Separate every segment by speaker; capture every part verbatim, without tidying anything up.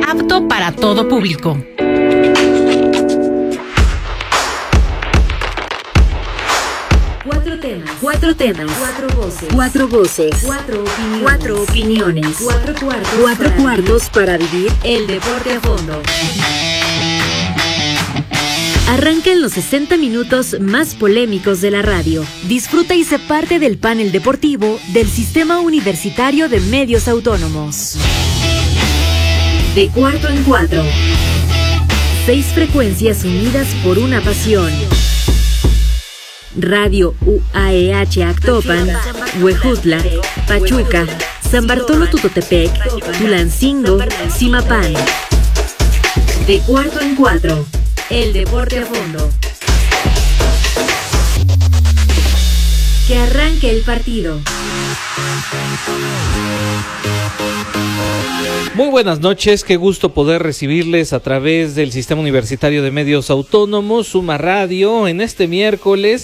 Speaker 1: apto para todo público.
Speaker 2: Cuatro temas, cuatro temas, cuatro voces, cuatro voces, cuatro opiniones, cuatro opiniones, cuatro cuartos, cuatro para cuartos para vivir el deporte a fondo. Arrancan los sesenta minutos más polémicos de la radio. Disfruta y sé parte del panel deportivo del Sistema Universitario de Medios Autónomos. De cuarto en cuatro. Seis frecuencias unidas por una pasión. Radio U A E H Actopan, Huejutla, Pachuca, San Bartolo Tutotepec, Tulancingo, Zimapán. De cuarto en cuatro. El deporte a fondo. Que arranque el partido.
Speaker 3: Muy buenas noches, qué gusto poder recibirles a través del Sistema Universitario de Medios Autónomos, Suma Radio, en este miércoles,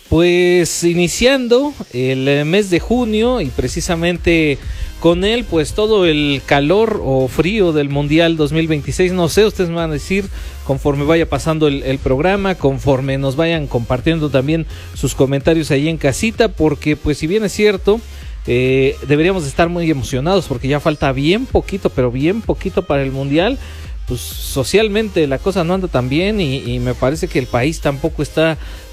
Speaker 3: pues iniciando el mes de junio y precisamente con él pues todo el calor o frío del Mundial dos mil veintiséis, no sé, ustedes me van a decir conforme vaya pasando el, el programa, conforme nos vayan compartiendo también sus comentarios ahí en casita, porque pues si bien es cierto, eh, deberíamos estar muy emocionados porque ya falta bien poquito, pero bien poquito para el Mundial. Pues socialmente la cosa no anda tan bien y, y me parece que el país tampoco está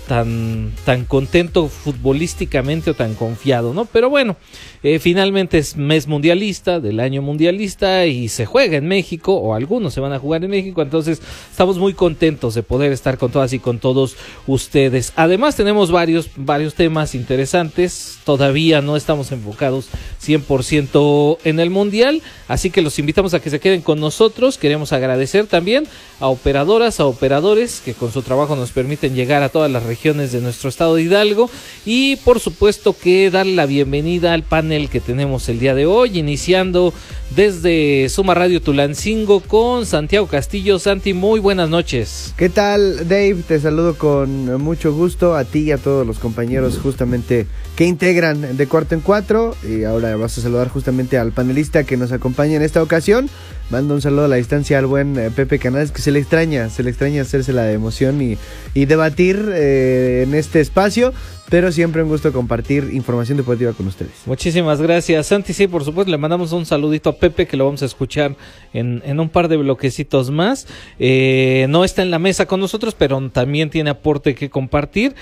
Speaker 3: tan tan contento futbolísticamente o tan confiado, ¿no? Pero bueno, eh, finalmente es mes mundialista, del año mundialista, y se juega en México, o algunos se van a jugar en México, entonces estamos muy contentos de poder estar con todas y con todos ustedes. Además tenemos varios, varios temas interesantes, todavía no estamos enfocados cien por ciento en el mundial, así que los invitamos a que se queden con nosotros. Queremos agradecer también a operadoras, a operadores que con su trabajo nos permiten llegar a todas las regiones de nuestro estado de Hidalgo, y por supuesto que darle la bienvenida al panel que tenemos el día de hoy, iniciando desde Suma Radio Tulancingo con Santiago Castillo. Santi, muy buenas noches.
Speaker 4: ¿Qué tal, Dave? Te saludo con mucho gusto a ti y a todos los compañeros justamente que integran De Cuarto en Cuatro, y ahora vas a saludar justamente al panelista que nos acompaña en esta ocasión. Mando un saludo a la distancia al buen eh, Pepe Canales, que se le extraña, se le extraña hacerse la de emoción y, y debatir eh, en este espacio, pero siempre un gusto compartir información deportiva con ustedes.
Speaker 3: Muchísimas gracias, Santi. Sí, por supuesto, le mandamos un saludito a Pepe, que lo vamos a escuchar en, en un par de bloquecitos más. Eh, no está en la mesa con nosotros, pero también tiene aporte que compartir.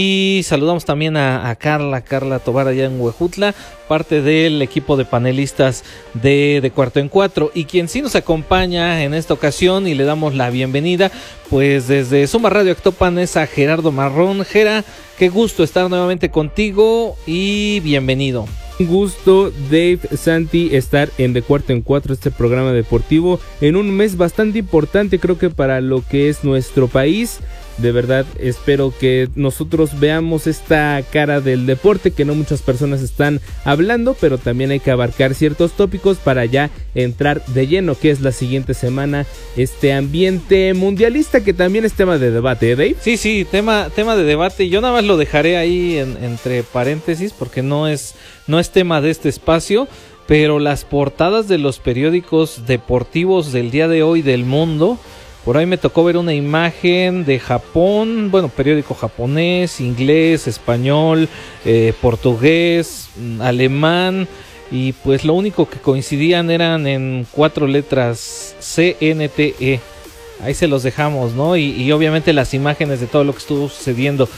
Speaker 3: Y saludamos también a, a Carla, Carla Tobar allá en Huejutla, parte del equipo de panelistas de, de Cuarto en Cuatro, y quien sí nos acompaña en esta ocasión y le damos la bienvenida, pues desde Suma Radio Actopan, es a Gerardo Marrón. Gera, qué gusto estar nuevamente contigo y bienvenido.
Speaker 5: Un gusto, Dave, Santi, estar en De Cuarto en Cuatro, este programa deportivo, en un mes bastante importante, creo que para lo que es nuestro país. De verdad, espero que nosotros veamos esta cara del deporte que no muchas personas están hablando, pero también hay que abarcar ciertos tópicos para ya entrar de lleno, que es la siguiente semana, este ambiente mundialista que también es tema de debate, ¿eh, Dave?
Speaker 3: Sí, sí, tema, tema de debate. Yo nada más lo dejaré ahí en, entre paréntesis porque no es, no es tema de este espacio, pero las portadas de los periódicos deportivos del día de hoy del mundo. Por ahí me tocó ver una imagen de Japón, bueno, periódico japonés, inglés, español, eh, portugués, alemán, y pues lo único que coincidían eran en cuatro letras: C N T E. Ahí se los dejamos, ¿no? Y, y obviamente las imágenes de todo lo que estuvo sucediendo.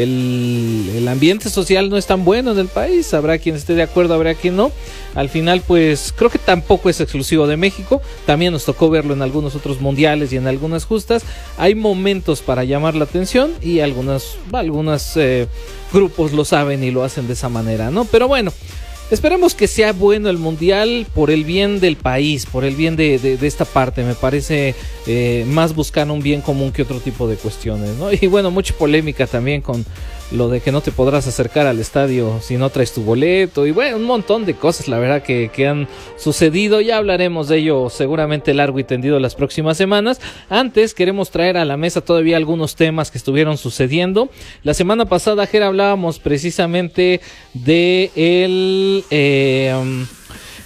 Speaker 3: El, el ambiente social no es tan bueno en el país. Habrá quien esté de acuerdo, habrá quien no. Al final, pues, creo que tampoco es exclusivo de México. También nos tocó verlo en algunos otros mundiales y en algunas justas. Hay momentos para llamar la atención y algunos, algunos eh, grupos lo saben y lo hacen de esa manera, ¿no? Pero bueno, esperemos que sea bueno el mundial por el bien del país, por el bien de, de, de esta parte. Me parece eh, más buscar un bien común que otro tipo de cuestiones, ¿no? Y bueno, mucha polémica también con lo de que no te podrás acercar al estadio si no traes tu boleto, y bueno, un montón de cosas, la verdad, que, que han sucedido. Ya hablaremos de ello seguramente largo y tendido las próximas semanas. Antes queremos traer a la mesa todavía algunos temas que estuvieron sucediendo. La semana pasada, Jera, hablábamos precisamente de el... Eh,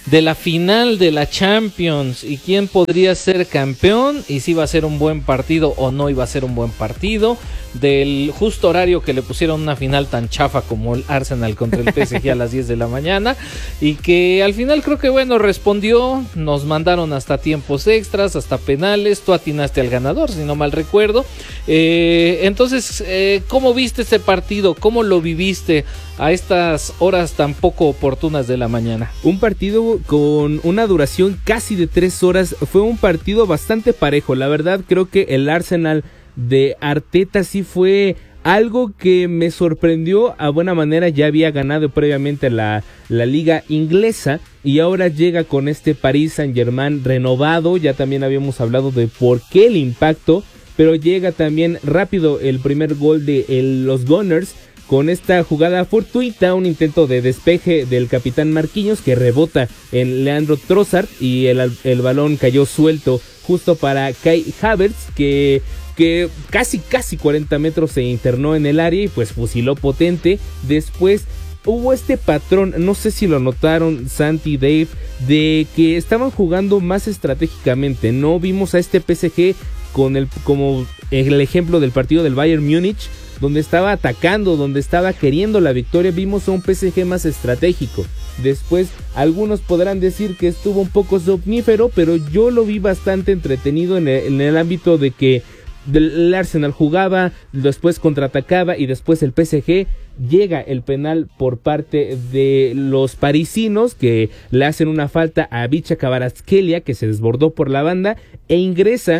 Speaker 3: de la final de la Champions y quién podría ser campeón y si iba a ser un buen partido o no iba a ser un buen partido, del justo horario que le pusieron una final tan chafa como el Arsenal contra el P S G a las diez de la mañana, y que al final creo que bueno, respondió, nos mandaron hasta tiempos extras, hasta penales, tú atinaste al ganador si no mal recuerdo. Eh, entonces, eh, ¿cómo viste este partido? ¿Cómo lo viviste a estas horas tan poco oportunas de la mañana?
Speaker 5: Un partido con una duración casi de tres horas, fue un partido bastante parejo, la verdad creo que el Arsenal de Arteta sí fue algo que me sorprendió a buena manera. Ya había ganado previamente la, la liga inglesa y ahora llega con este Paris Saint-Germain renovado. Ya también habíamos hablado de por qué el impacto, pero llega también rápido el primer gol de el, los Gunners con esta jugada fortuita, un intento de despeje del capitán Marquinhos que rebota en Leandro Trossard y el, el balón cayó suelto justo para Kai Havertz, que que casi casi cuarenta metros se internó en el área y pues fusiló potente. Después hubo este patrón, no sé si lo notaron Santi y Dave, de que estaban jugando más estratégicamente. No vimos a este P S G con el como el ejemplo del partido del Bayern Múnich, donde estaba atacando, donde estaba queriendo la victoria. Vimos a un P S G más estratégico. Después algunos podrán decir que estuvo un poco somnífero, pero yo lo vi bastante entretenido en el, en el ámbito de que el Arsenal jugaba, después contraatacaba y después el P S G llega el penal por parte de los parisinos que le hacen una falta a Vicha Kvaratskhelia, que se desbordó por la banda e ingresa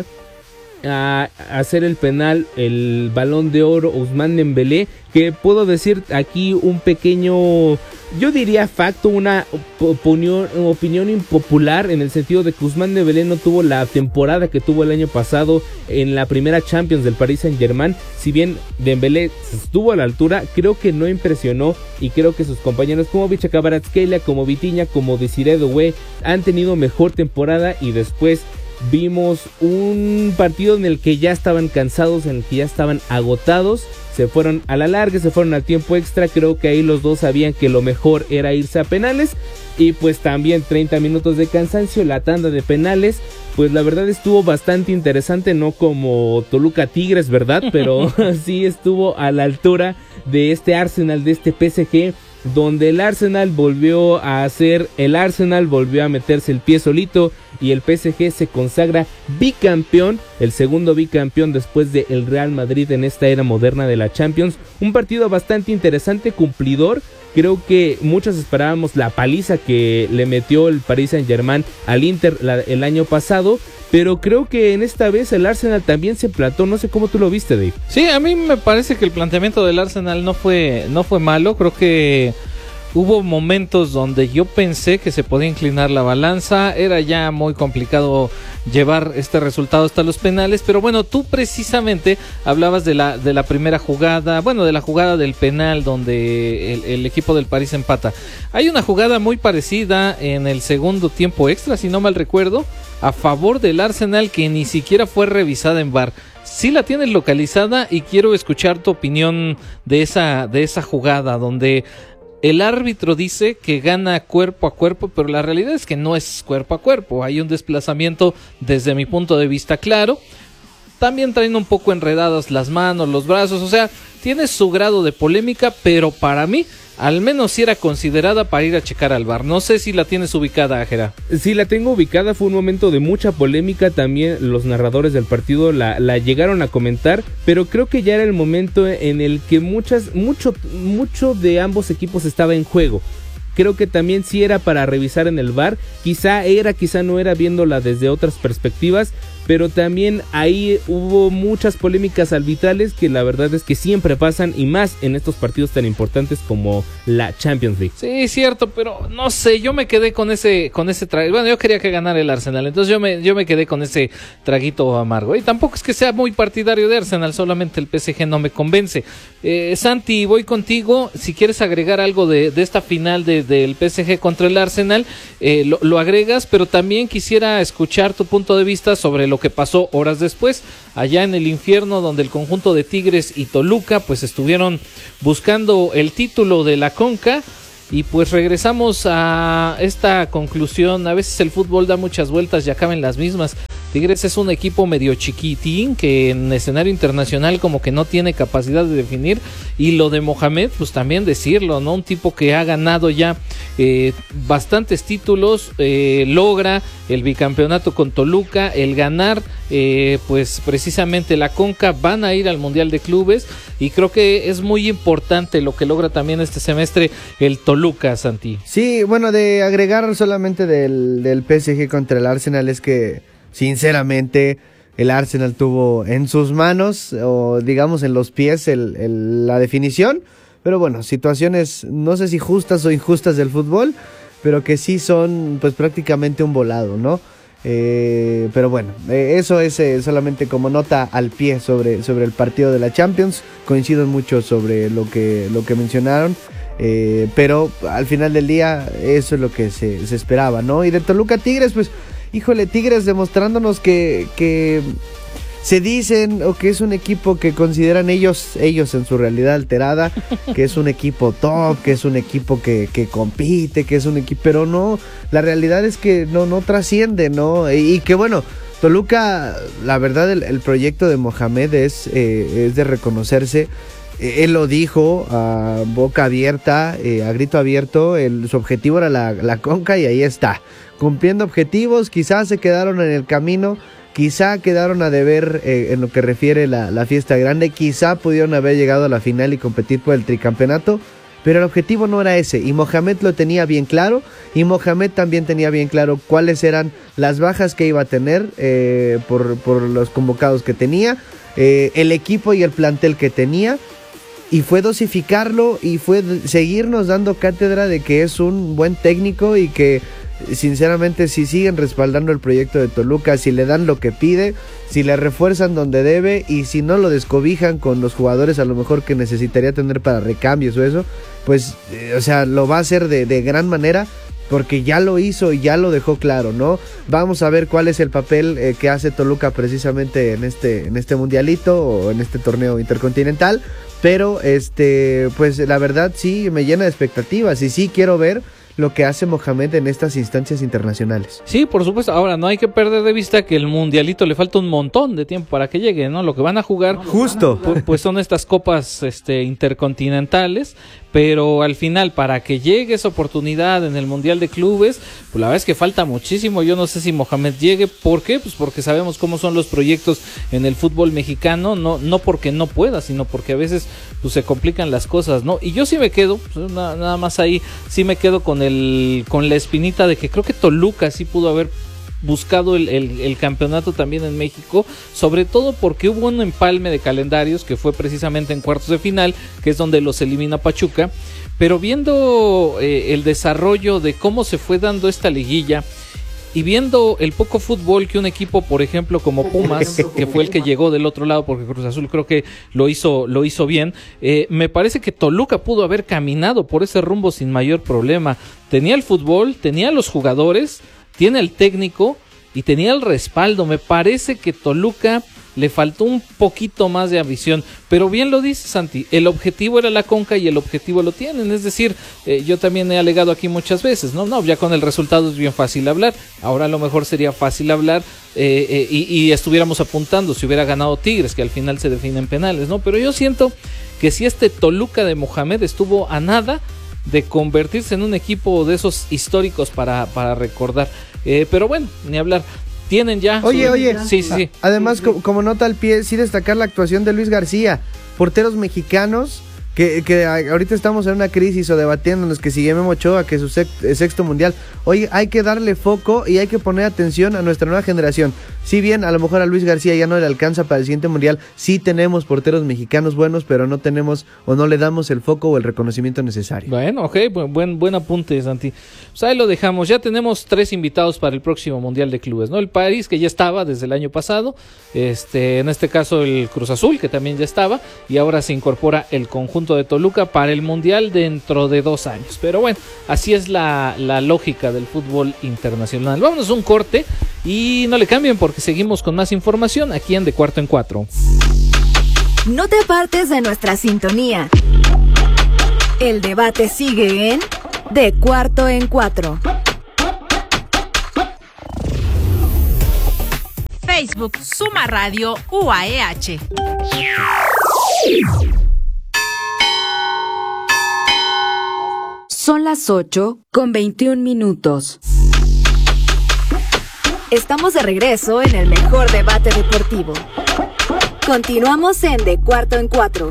Speaker 5: a hacer el penal el Balón de Oro Ousmane Dembélé, que puedo decir aquí un pequeño, yo diría facto, una opinión, opinión impopular, en el sentido de que Ousmane Dembélé no tuvo la temporada que tuvo el año pasado en la primera Champions del Paris Saint-Germain. Si bien Dembélé estuvo a la altura, creo que no impresionó, y creo que sus compañeros como Vicha Kvaratskhelia, como Vitinha, como Desiré Doué han tenido mejor temporada. Y después vimos un partido en el que ya estaban cansados, en el que ya estaban agotados, se fueron a la larga, se fueron al tiempo extra. Creo que ahí los dos sabían que lo mejor era irse a penales, y pues también treinta minutos de cansancio, la tanda de penales. Pues la verdad estuvo bastante interesante, no como Toluca Tigres, ¿verdad? Pero sí estuvo a la altura de este Arsenal, de este P S G, donde el Arsenal volvió a hacer, el Arsenal volvió a meterse el pie solito y el P S G se consagra bicampeón, el segundo bicampeón después del Real Madrid en esta era moderna de la Champions. Un partido bastante interesante, cumplidor. Creo que muchos esperábamos la paliza que le metió el Paris Saint-Germain al Inter la, el año pasado, pero creo que en esta vez el Arsenal también se plantó. No sé cómo tú lo viste, Dave.
Speaker 3: Sí, a mí me parece que el planteamiento del Arsenal no fue, no fue malo. Creo que hubo momentos donde yo pensé que se podía inclinar la balanza. Era ya muy complicado llevar este resultado hasta los penales, pero bueno, tú precisamente hablabas de la, de la primera jugada, bueno, de la jugada del penal donde el, el equipo del París empata. Hay una jugada muy parecida en el segundo tiempo extra, si no mal recuerdo, a favor del Arsenal, que ni siquiera fue revisada en V A R. Sí la tienes localizada y quiero escuchar tu opinión de esa, de esa jugada donde el árbitro dice que gana cuerpo a cuerpo, pero la realidad es que no es cuerpo a cuerpo. Hay un desplazamiento desde mi punto de vista claro. También traen un poco enredadas las manos, los brazos, o sea, tiene su grado de polémica, pero para mí al menos sí era considerada para ir a checar al V A R. No sé si la tienes ubicada, Ájera.
Speaker 5: Sí, la tengo ubicada. Fue un momento de mucha polémica. También los narradores del partido la, la llegaron a comentar, pero creo que ya era el momento en el que muchas, mucho, mucho de ambos equipos estaba en juego. Creo que también sí era para revisar en el V A R. Quizá era, quizá no era, viéndola desde otras perspectivas. Pero también ahí hubo muchas polémicas arbitrales que la verdad es que siempre pasan, y más en estos partidos tan importantes como la Champions League.
Speaker 3: Sí, cierto, pero no sé, yo me quedé con ese con ese trago. Bueno, yo quería que ganara el Arsenal, entonces yo me yo me quedé con ese traguito amargo. Y tampoco es que sea muy partidario de Arsenal, solamente el P S G no me convence. Eh, Santi, voy contigo. Si quieres agregar algo de, de esta final de, del P S G contra el Arsenal, eh, lo, lo agregas, pero también quisiera escuchar tu punto de vista sobre lo que pasó horas después, allá en el infierno, donde el conjunto de Tigres y Toluca pues estuvieron buscando el título de la Conca, Y pues regresamos a esta conclusión. A veces el fútbol da muchas vueltas y acaban las mismas. Tigres es un equipo medio chiquitín que en escenario internacional como que no tiene capacidad de definir. Y lo de Mohamed, pues también decirlo, ¿no? Un tipo que ha ganado ya eh, bastantes títulos, eh, logra el bicampeonato con Toluca, el ganar eh, pues precisamente la Conca, van a ir al Mundial de Clubes y creo que es muy importante lo que logra también este semestre el Toluca, Santi.
Speaker 4: Sí, bueno, de agregar solamente del, del P S G contra el Arsenal es que sinceramente el Arsenal tuvo en sus manos o digamos en los pies el, el, la definición, pero bueno, situaciones no sé si justas o injustas del fútbol, pero que sí son pues prácticamente un volado, ¿no? Eh, pero bueno, eh, eso es eh, solamente como nota al pie sobre, sobre el partido de la Champions. Coincido mucho sobre lo que, lo que mencionaron, eh, pero al final del día eso es lo que se, se esperaba, ¿no? Y de Toluca Tigres, pues híjole, Tigres demostrándonos que, que se dicen o que es un equipo que consideran ellos, ellos en su realidad alterada, que es un equipo top, que es un equipo que, que compite, que es un equipo, pero no, la realidad es que no, no trasciende, ¿no? Y, y que bueno, Toluca, la verdad el, el proyecto de Mohamed es, eh, es de reconocerse. Él lo dijo a boca abierta, eh, a grito abierto, el, su objetivo era la, la Conca y ahí está, cumpliendo objetivos. Quizás se quedaron en el camino, quizá quedaron a deber eh, en lo que refiere la, la fiesta grande, quizá pudieron haber llegado a la final y competir por el tricampeonato, pero el objetivo no era ese y Mohamed lo tenía bien claro y Mohamed también tenía bien claro cuáles eran las bajas que iba a tener eh, por, por los convocados que tenía, eh, el equipo y el plantel que tenía. Y fue dosificarlo y fue seguirnos dando cátedra de que es un buen técnico y que sinceramente si siguen respaldando el proyecto de Toluca, si le dan lo que pide, si le refuerzan donde debe y si no lo descobijan con los jugadores a lo mejor que necesitaría tener para recambios o eso, pues eh, o sea, lo va a hacer de, de gran manera. Porque ya lo hizo y ya lo dejó claro, ¿no? Vamos a ver cuál es el papel eh, que hace Toluca precisamente en este, en este mundialito o en este torneo intercontinental. Pero, este, pues la verdad sí me llena de expectativas y sí quiero ver lo que hace Mohamed en estas instancias internacionales.
Speaker 3: Sí, por supuesto. Ahora, no hay que perder de vista que el mundialito le falta un montón de tiempo para que llegue, ¿no? Lo que van a jugar,
Speaker 4: justo,
Speaker 3: pues, pues son estas copas este, intercontinentales, pero al final, para que llegue esa oportunidad en el Mundial de Clubes, pues la verdad es que falta muchísimo. Yo no sé si Mohamed llegue. ¿Por qué? Pues porque sabemos cómo son los proyectos en el fútbol mexicano, no, no porque no pueda, sino porque a veces pues, se complican las cosas, ¿no? Y yo sí me quedo, pues, nada, nada más ahí, sí me quedo con el El, con la espinita de que creo que Toluca sí pudo haber buscado el, el, el campeonato también en México, sobre todo porque hubo un empalme de calendarios que fue precisamente en cuartos de final, que es donde los elimina Pachuca, pero viendo eh, el desarrollo de cómo se fue dando esta liguilla y viendo el poco fútbol que un equipo, por ejemplo, como Pumas, que fue el que llegó del otro lado, porque Cruz Azul creo que lo hizo, lo hizo bien, eh, me parece que Toluca pudo haber caminado por ese rumbo sin mayor problema. Tenía el fútbol, tenía los jugadores, tiene el técnico y tenía el respaldo. Me parece que Toluca le faltó un poquito más de ambición, pero bien lo dice Santi, el objetivo era la Conca y el objetivo lo tienen, es decir, eh, yo también he alegado aquí muchas veces, no, no, ya con el resultado es bien fácil hablar, ahora a lo mejor sería fácil hablar eh, eh, y, y estuviéramos apuntando si hubiera ganado Tigres, que al final se definen penales, ¿no? Pero yo siento que si este Toluca de Mohamed estuvo a nada de convertirse en un equipo de esos históricos para, para recordar, eh, pero bueno, ni hablar. Tienen ya.
Speaker 4: Oye,
Speaker 3: su...
Speaker 4: oye.
Speaker 3: Sí, sí, sí.
Speaker 4: Además, como, como nota al pie, sí destacar la actuación de Luis García. Porteros mexicanos que, que ahorita estamos en una crisis o debatiéndonos que si Memo Ochoa, que su sexto mundial. Oye, hay que darle foco y hay que poner atención a nuestra nueva generación. Si bien a lo mejor a Luis García ya no le alcanza para el siguiente mundial, sí tenemos porteros mexicanos buenos, pero no tenemos o no le damos el foco o el reconocimiento necesario.
Speaker 3: Bueno, ok, buen, buen, buen apunte, Santi. Pues ahí lo dejamos. Ya tenemos tres invitados para el próximo Mundial de Clubes, ¿no? El París, que ya estaba desde el año pasado, este, en este caso el Cruz Azul, que también ya estaba, y ahora se incorpora el conjunto de Toluca para el Mundial dentro de dos años. Pero bueno, así es la, la lógica del fútbol internacional. Vámonos a un corte y no le cambien porque seguimos con más información aquí en De Cuarto en Cuatro.
Speaker 2: No te apartes de nuestra sintonía. El debate sigue en De Cuarto en Cuatro.
Speaker 1: Facebook Suma Radio U A E H.
Speaker 2: Son las ocho con veintiún minutos. Estamos de regreso en el mejor debate deportivo. Continuamos en De Cuarto en Cuatro.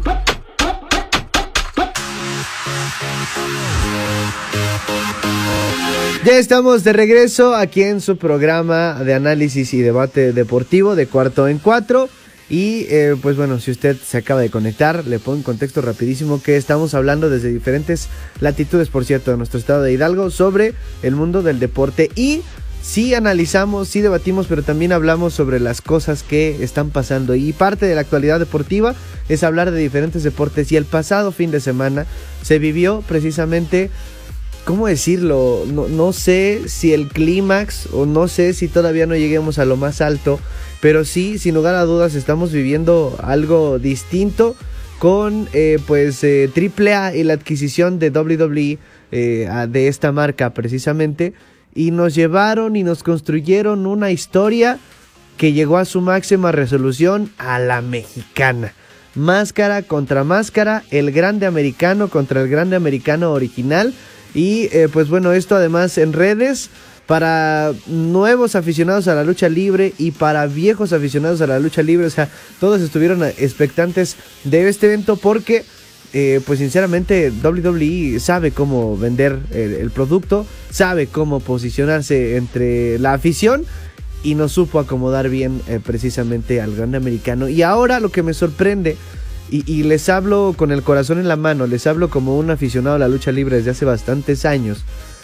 Speaker 4: Ya estamos de regreso aquí en su programa de análisis y debate deportivo de Cuarto en Cuatro. Y eh, pues bueno, si usted se acaba de conectar, le pongo en contexto rapidísimo que estamos hablando desde diferentes latitudes, por cierto, de nuestro estado de Hidalgo, sobre el mundo del deporte. Y sí analizamos, sí debatimos, pero también hablamos sobre las cosas que están pasando. Y parte de la actualidad deportiva es hablar de diferentes deportes. Y el pasado fin de semana se vivió precisamente, ¿cómo decirlo? No, no sé si el clímax o no sé si todavía no lleguemos a lo más alto, pero sí, sin lugar a dudas, estamos viviendo algo distinto con eh, pues eh, Triple A y la adquisición de doble u doble u E eh, de esta marca precisamente, y nos llevaron y nos construyeron una historia que llegó a su máxima resolución a la mexicana. Máscara contra máscara, el grande americano contra el grande americano original. Y eh, pues bueno, esto además en redes para nuevos aficionados a la lucha libre y para viejos aficionados a la lucha libre. O sea, todos estuvieron expectantes de este evento porque eh, pues sinceramente doble u doble u E sabe cómo vender el, el producto, sabe cómo posicionarse entre la afición y no supo acomodar bien eh, precisamente al grande americano. Y ahora lo que me sorprende, Y, y les hablo con el corazón en la mano, les hablo como un aficionado a la lucha libre desde hace bastantes años,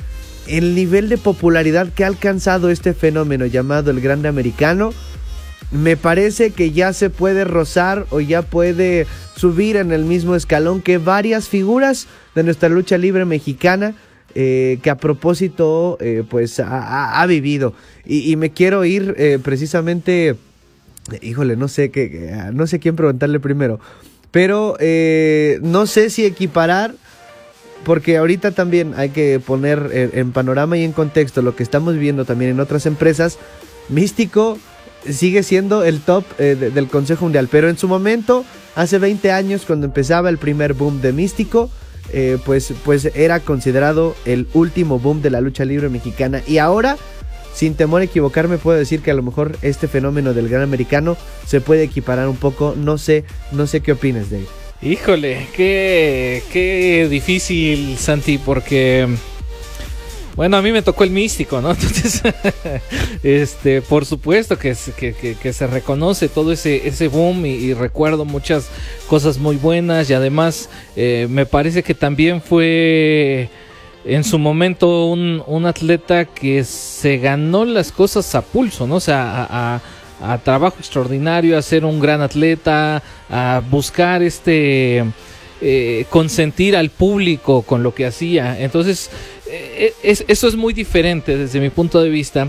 Speaker 4: el nivel de popularidad que ha alcanzado este fenómeno llamado el grande americano, me parece que ya se puede rozar o ya puede subir en el mismo escalón que varias figuras de nuestra lucha libre mexicana, eh, que a propósito eh, pues ha, ha, ha vivido. Y, y me quiero ir eh, precisamente, híjole, no sé qué, no sé quién preguntarle primero. Pero eh, no sé si equiparar, porque ahorita también hay que poner en, en panorama y en contexto lo que estamos viviendo también en otras empresas. Místico sigue siendo el top eh, de, del Consejo Mundial, pero en su momento, hace veinte años, cuando empezaba el primer boom de Místico, eh, pues, pues era considerado el último boom de la lucha libre mexicana. Y ahora, sin temor a equivocarme, puedo decir que a lo mejor este fenómeno del gran americano se puede equiparar un poco. No sé, no sé qué opinas, Dave.
Speaker 3: Híjole, qué, qué difícil, Santi, porque bueno, a mí me tocó el Místico, ¿no? Entonces, este, por supuesto que, que, que, que se reconoce todo ese, ese boom y, y recuerdo muchas cosas muy buenas y además eh, me parece que también fue en su momento un, un atleta que se ganó las cosas a pulso, ¿no? O sea, a, a, a trabajo extraordinario, a ser un gran atleta, a buscar este eh, consentir al público con lo que hacía. Entonces, eh, es, eso es muy diferente desde mi punto de vista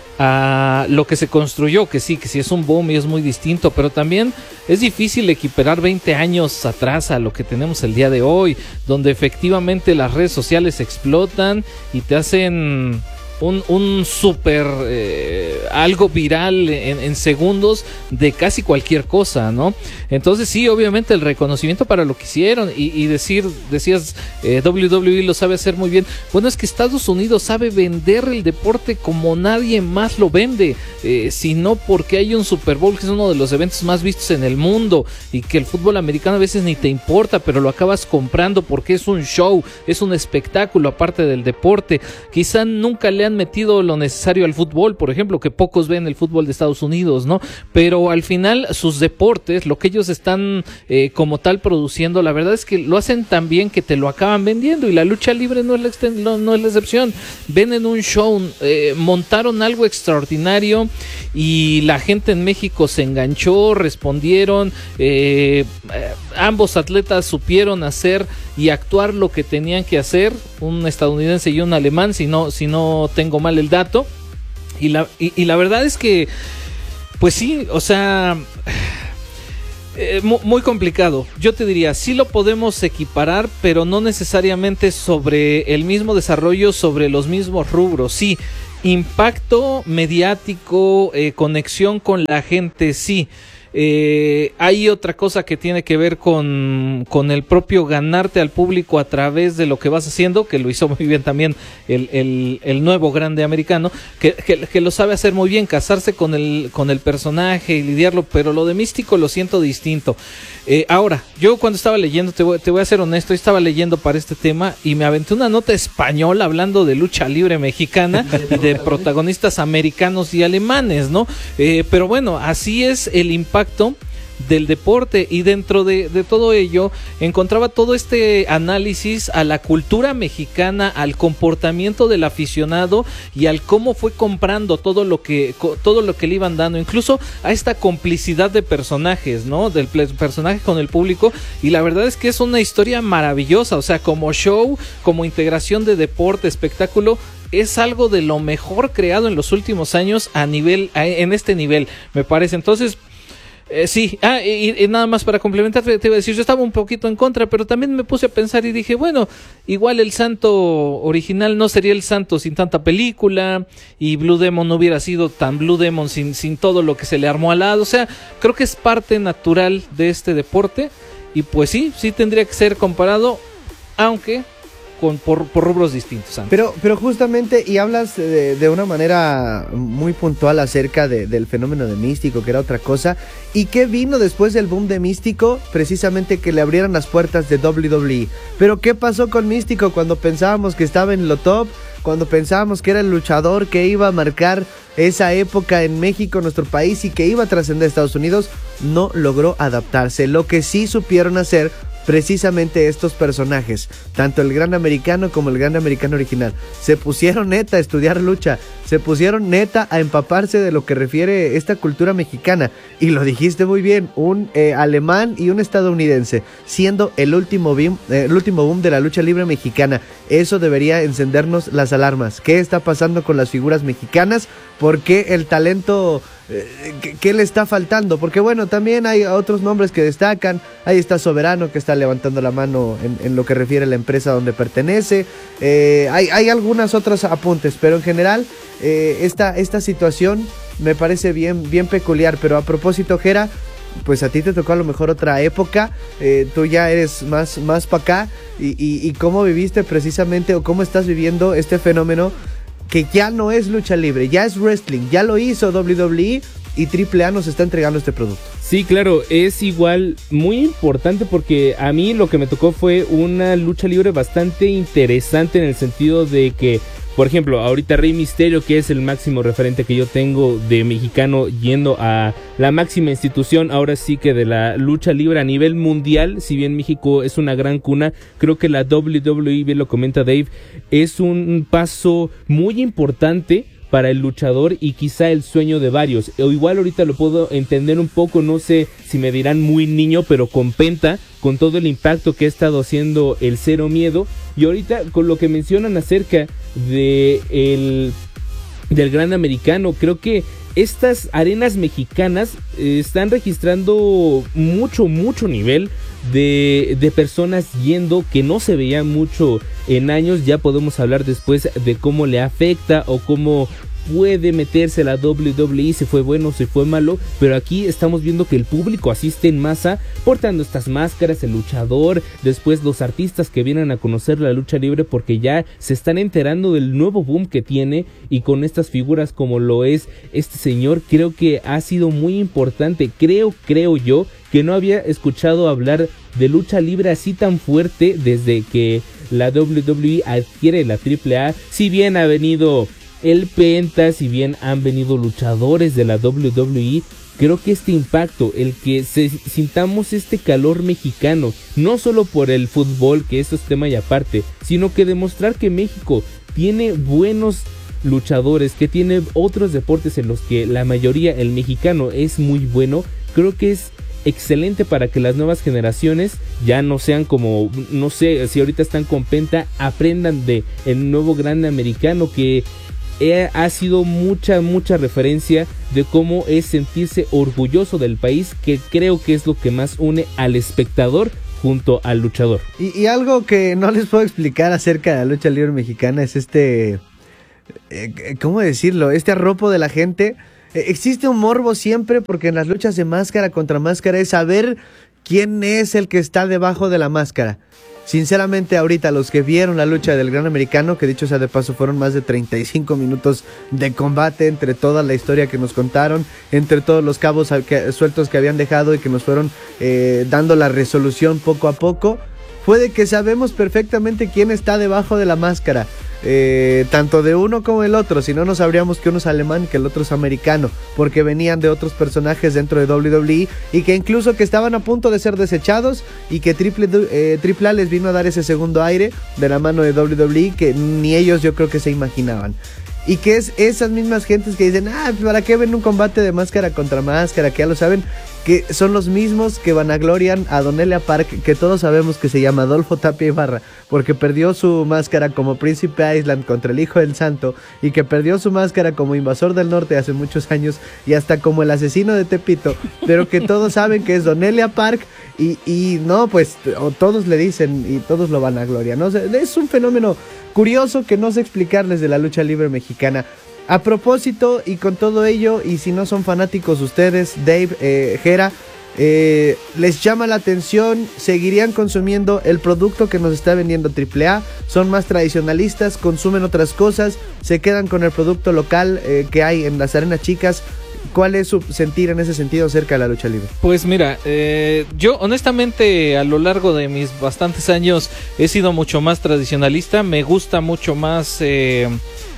Speaker 3: a lo que se construyó, que sí, que sí es un boom y es muy distinto, pero también es difícil equiparar veinte años atrás a lo que tenemos el día de hoy, donde efectivamente las redes sociales explotan y te hacen un, un súper eh, algo viral en, en segundos de casi cualquier cosa, ¿no? Entonces sí, obviamente el reconocimiento para lo que hicieron y, y decir, decías eh, doble u doble u E lo sabe hacer muy bien. Bueno, es que Estados Unidos sabe vender el deporte como nadie más lo vende, eh, sino porque hay un Super Bowl que es uno de los eventos más vistos en el mundo y que el fútbol americano a veces ni te importa, pero lo acabas comprando porque es un show, es un espectáculo aparte del deporte. Quizá nunca le han metido lo necesario al fútbol, por ejemplo, que pocos ven el fútbol de Estados Unidos, ¿no? Pero al final sus deportes, lo que ellos están eh, como tal produciendo, la verdad es que lo hacen tan bien que te lo acaban vendiendo y la lucha libre no es la, exten- no, no es la excepción. Venden un show, eh, montaron algo extraordinario y la gente en México se enganchó, respondieron, eh, eh, ambos atletas supieron hacer y actuar lo que tenían que hacer, un estadounidense y un alemán, si no, si no tengo mal el dato, y la, y, y la verdad es que, pues sí, o sea, Eh, mu- muy complicado. Yo te diría, sí lo podemos equiparar, pero no necesariamente sobre el mismo desarrollo, sobre los mismos rubros. Sí, impacto mediático, eh, conexión con la gente, sí. Eh, hay otra cosa que tiene que ver con, con el propio ganarte al público a través de lo que vas haciendo, que lo hizo muy bien también el, el, el nuevo grande americano, que, que, que lo sabe hacer muy bien, casarse con el, con el personaje y lidiarlo, pero lo de Místico lo siento distinto. Eh, ahora, yo cuando estaba leyendo, te voy, te voy a ser honesto, estaba leyendo para este tema y me aventé una nota española hablando de lucha libre mexicana, de protagonistas americanos y alemanes, ¿no? Eh, pero bueno, así es el impacto del deporte, y dentro de, de todo ello encontraba todo este análisis a la cultura mexicana, al comportamiento del aficionado y al cómo fue comprando todo lo que todo lo que le iban dando, incluso a esta complicidad de personajes, ¿no? Del personaje con el público, y la verdad es que es una historia maravillosa, o sea, como show, como integración de deporte, espectáculo, es algo de lo mejor creado en los últimos años a nivel a, en este nivel, me parece. Entonces, Eh, sí, ah, y, y nada más para complementar, te iba a decir, yo estaba un poquito en contra, pero también me puse a pensar y dije, bueno, igual el santo original no sería el santo sin tanta película, y Blue Demon no hubiera sido tan Blue Demon sin, sin todo lo que se le armó al lado. O sea, creo que es parte natural de este deporte, y pues sí, sí tendría que ser comparado, aunque con por, por rubros distintos. Santos.
Speaker 4: Pero, pero justamente, y hablas de, de una manera muy puntual acerca de, del fenómeno de Místico, que era otra cosa. ¿Y qué vino después del boom de Místico? Precisamente que le abrieran las puertas de doble u doble u E. Pero ¿qué pasó con Místico cuando pensábamos que estaba en lo top? Cuando pensábamos que era el luchador que iba a marcar esa época en México, nuestro país, y que iba a trascender a Estados Unidos, no logró adaptarse. Lo que sí supieron hacer precisamente estos personajes, tanto el Gran Americano como el Gran Americano original, se pusieron neta a estudiar lucha, se pusieron neta a empaparse de lo que refiere esta cultura mexicana, y lo dijiste muy bien, un eh, alemán y un estadounidense, siendo el último, boom, eh, el último boom de la lucha libre mexicana. Eso debería encendernos las alarmas. ¿Qué está pasando con las figuras mexicanas? ¿Por qué el talento... ¿Qué, ¿Qué le está faltando? Porque bueno, también hay otros nombres que destacan. Ahí está Soberano, que está levantando la mano en, en lo que refiere a la empresa donde pertenece. eh, hay, hay algunas otras apuntes, pero en general eh, esta, esta situación me parece bien, bien peculiar. Pero a propósito, Jera, pues a ti te tocó a lo mejor otra época, eh, tú ya eres más, más para acá, y, y, y cómo viviste precisamente, o cómo estás viviendo este fenómeno que ya no es lucha libre, ya es wrestling, ya lo hizo doble u doble u E, y Triple A nos está entregando este producto.
Speaker 5: Sí, claro, es igual muy importante, porque a mí lo que me tocó fue una lucha libre bastante interesante, en el sentido de que, por ejemplo, ahorita Rey Misterio, que es el máximo referente que yo tengo de mexicano, yendo a la máxima institución, ahora sí que de la lucha libre a nivel mundial. Si bien México es una gran cuna, creo que la doble u doble u E, bien lo comenta Dave, es un paso muy importante para el luchador, y quizá el sueño de varios. O igual ahorita lo puedo entender un poco, no sé si me dirán muy niño, pero con Penta, con todo el impacto que ha estado haciendo el Cero Miedo, y ahorita con lo que mencionan acerca de el, del Gran Americano, creo que estas arenas mexicanas eh, están registrando mucho, mucho nivel de, de personas yendo, que no se veía mucho en años. Ya podemos hablar después de cómo le afecta o cómo puede meterse la doble u doble u E, si fue bueno o si fue malo, pero aquí estamos viendo que el público asiste en masa portando estas máscaras, el luchador, después los artistas que vienen a conocer la lucha libre porque ya se están enterando del nuevo boom que tiene, y con estas figuras como lo es este señor, creo que ha sido muy importante. Creo, creo yo que no había escuchado hablar de lucha libre así tan fuerte desde que la doble u doble u E adquiere la Triple A. Si bien ha venido el Penta, si bien han venido luchadores de la doble u doble u E, creo que este impacto, el que se, sintamos este calor mexicano, no solo por el fútbol, que eso es tema y aparte, sino que demostrar que México tiene buenos luchadores, que tiene otros deportes en los que la mayoría, el mexicano, es muy bueno. Creo que es excelente para que las nuevas generaciones ya no sean como, no sé, si ahorita están con Penta, aprendan de el nuevo grande americano, que eh, ha sido mucha, mucha referencia de cómo es sentirse orgulloso del país, que creo que es lo que más une al espectador junto al luchador.
Speaker 4: Y, y algo que no les puedo explicar acerca de la lucha libre mexicana es este, eh, ¿cómo decirlo? Este arropo de la gente. Eh, existe un morbo siempre porque en las luchas de máscara contra máscara es saber quién es el que está debajo de la máscara. Sinceramente, ahorita los que vieron la lucha del Gran Americano, que dicho sea de paso fueron más de treinta y cinco minutos de combate entre toda la historia que nos contaron, entre todos los cabos que, sueltos que habían dejado y que nos fueron eh, dando la resolución poco a poco, puede que sabemos perfectamente quién está debajo de la máscara. Eh, tanto de uno como del otro, si no, no sabríamos que uno es alemán y que el otro es americano, porque venían de otros personajes dentro de doble u doble u E y que incluso que estaban a punto de ser desechados y que Triple, eh, Triple A les vino a dar ese segundo aire de la mano de doble u doble u E que ni ellos yo creo que se imaginaban. Y que es esas mismas gentes que dicen, ah, ¿para qué ven un combate de máscara contra máscara? Que ya lo saben, que son los mismos que vanaglorian a Donelia Park, que todos sabemos que se llama Adolfo Tapia Ibarra, porque perdió su máscara como Príncipe Island contra el Hijo del Santo, y que perdió su máscara como Invasor del Norte hace muchos años, y hasta como el asesino de Tepito, pero que todos saben que es Donelia Park, y, y no, pues, o todos le dicen, y todos lo vanaglorian, ¿no? O sea, es un fenómeno curioso que no sé explicarles de la lucha libre mexicana. A propósito, y con todo ello, y si no son fanáticos ustedes, Dave, eh, Jera, eh, les llama la atención, seguirían consumiendo el producto que nos está vendiendo Triple A, son más tradicionalistas, consumen otras cosas, se quedan con el producto local eh, que hay en las arenas chicas. ¿Cuál es su sentir en ese sentido acerca de la lucha libre?
Speaker 3: Pues mira, eh, yo honestamente a lo largo de mis bastantes años he sido mucho más tradicionalista, me gusta mucho más eh,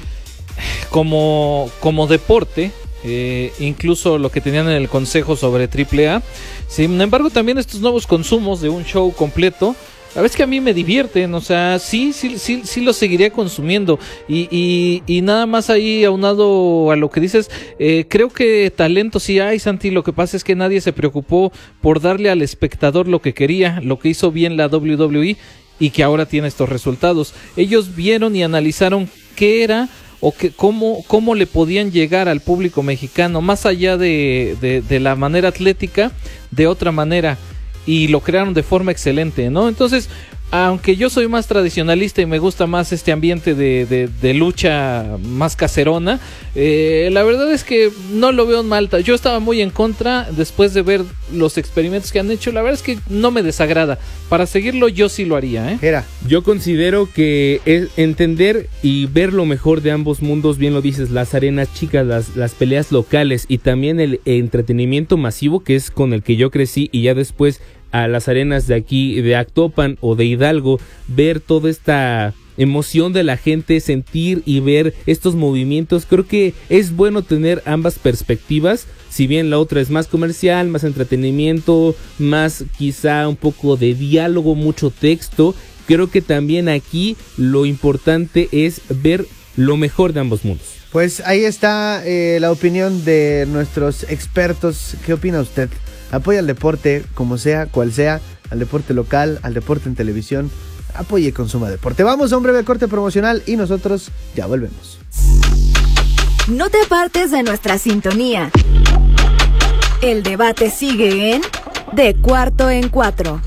Speaker 3: como, como deporte, eh, incluso lo que tenían en el consejo sobre Triple A. Sin embargo, también estos nuevos consumos de un show completo, la verdad es que a mí me divierten, o sea, sí, sí, sí, sí lo seguiría consumiendo. Y, y, y nada más ahí aunado a lo que dices, eh, creo que talento sí hay, Santi. Lo que pasa es que nadie se preocupó por darle al espectador lo que quería, lo que hizo bien la doble u doble u E y que ahora tiene estos resultados. Ellos vieron y analizaron qué era o que, cómo, cómo le podían llegar al público mexicano, más allá de, de, de la manera atlética, de otra manera. Y lo crearon de forma excelente, ¿no? Entonces, aunque yo soy más tradicionalista y me gusta más este ambiente de, de, de lucha más caserona, eh, la verdad es que no lo veo mal. Yo estaba muy en contra después de ver los experimentos que han hecho. La verdad es que no me desagrada. Para seguirlo yo sí lo haría, ¿eh?
Speaker 4: Era.
Speaker 5: Yo considero que es entender y ver lo mejor de ambos mundos, bien lo dices, las arenas chicas, las, las peleas locales y también el entretenimiento masivo, que es con el que yo crecí, y ya después a las arenas de aquí, de Actopan o de Hidalgo, ver toda esta emoción de la gente, sentir y ver estos movimientos. Creo que es bueno tener ambas perspectivas, si bien la otra es más comercial, más entretenimiento, más quizá un poco de diálogo, mucho texto. Creo que también aquí lo importante es ver lo mejor de ambos mundos.
Speaker 4: Pues ahí está eh, la opinión de nuestros expertos. ¿Qué opina usted? Apoya al deporte, como sea, cual sea, al deporte local, al deporte en televisión. Apoye y consuma deporte. Vamos a un breve corte promocional y nosotros ya volvemos.
Speaker 2: No te apartes de nuestra sintonía. El debate sigue en De Cuarto en Cuatro.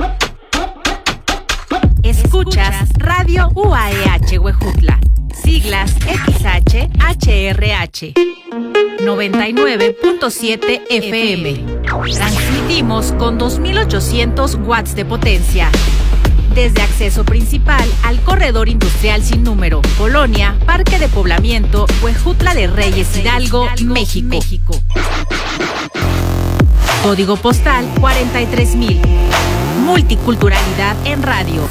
Speaker 1: Escuchas Radio U A E H Huejutla. Siglas X H H R H noventa y nueve punto siete F M. Transmitimos con dos mil ochocientos watts de potencia. Desde acceso principal al corredor industrial sin número, Colonia, Parque de Poblamiento, Huejutla de Reyes, Hidalgo, México. México. Código postal cuarenta y tres mil. Multiculturalidad en radio.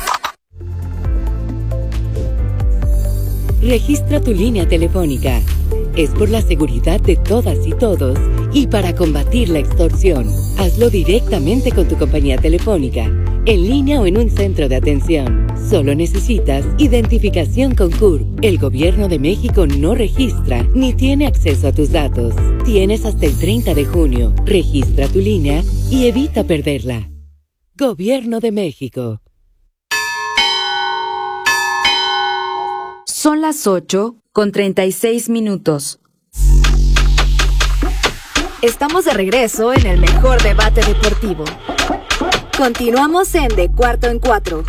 Speaker 2: Registra tu línea telefónica. Es por la seguridad de todas y todos y para combatir la extorsión. Hazlo directamente con tu compañía telefónica, en línea o en un centro de atención. Solo necesitas identificación con C U R P. El Gobierno de México no registra ni tiene acceso a tus datos. Tienes hasta el treinta de junio. Registra tu línea y evita perderla. Gobierno de México.
Speaker 6: Son las ocho
Speaker 2: con treinta y seis minutos. Estamos de regreso en el mejor debate deportivo. Continuamos en De Cuarto en Cuatro.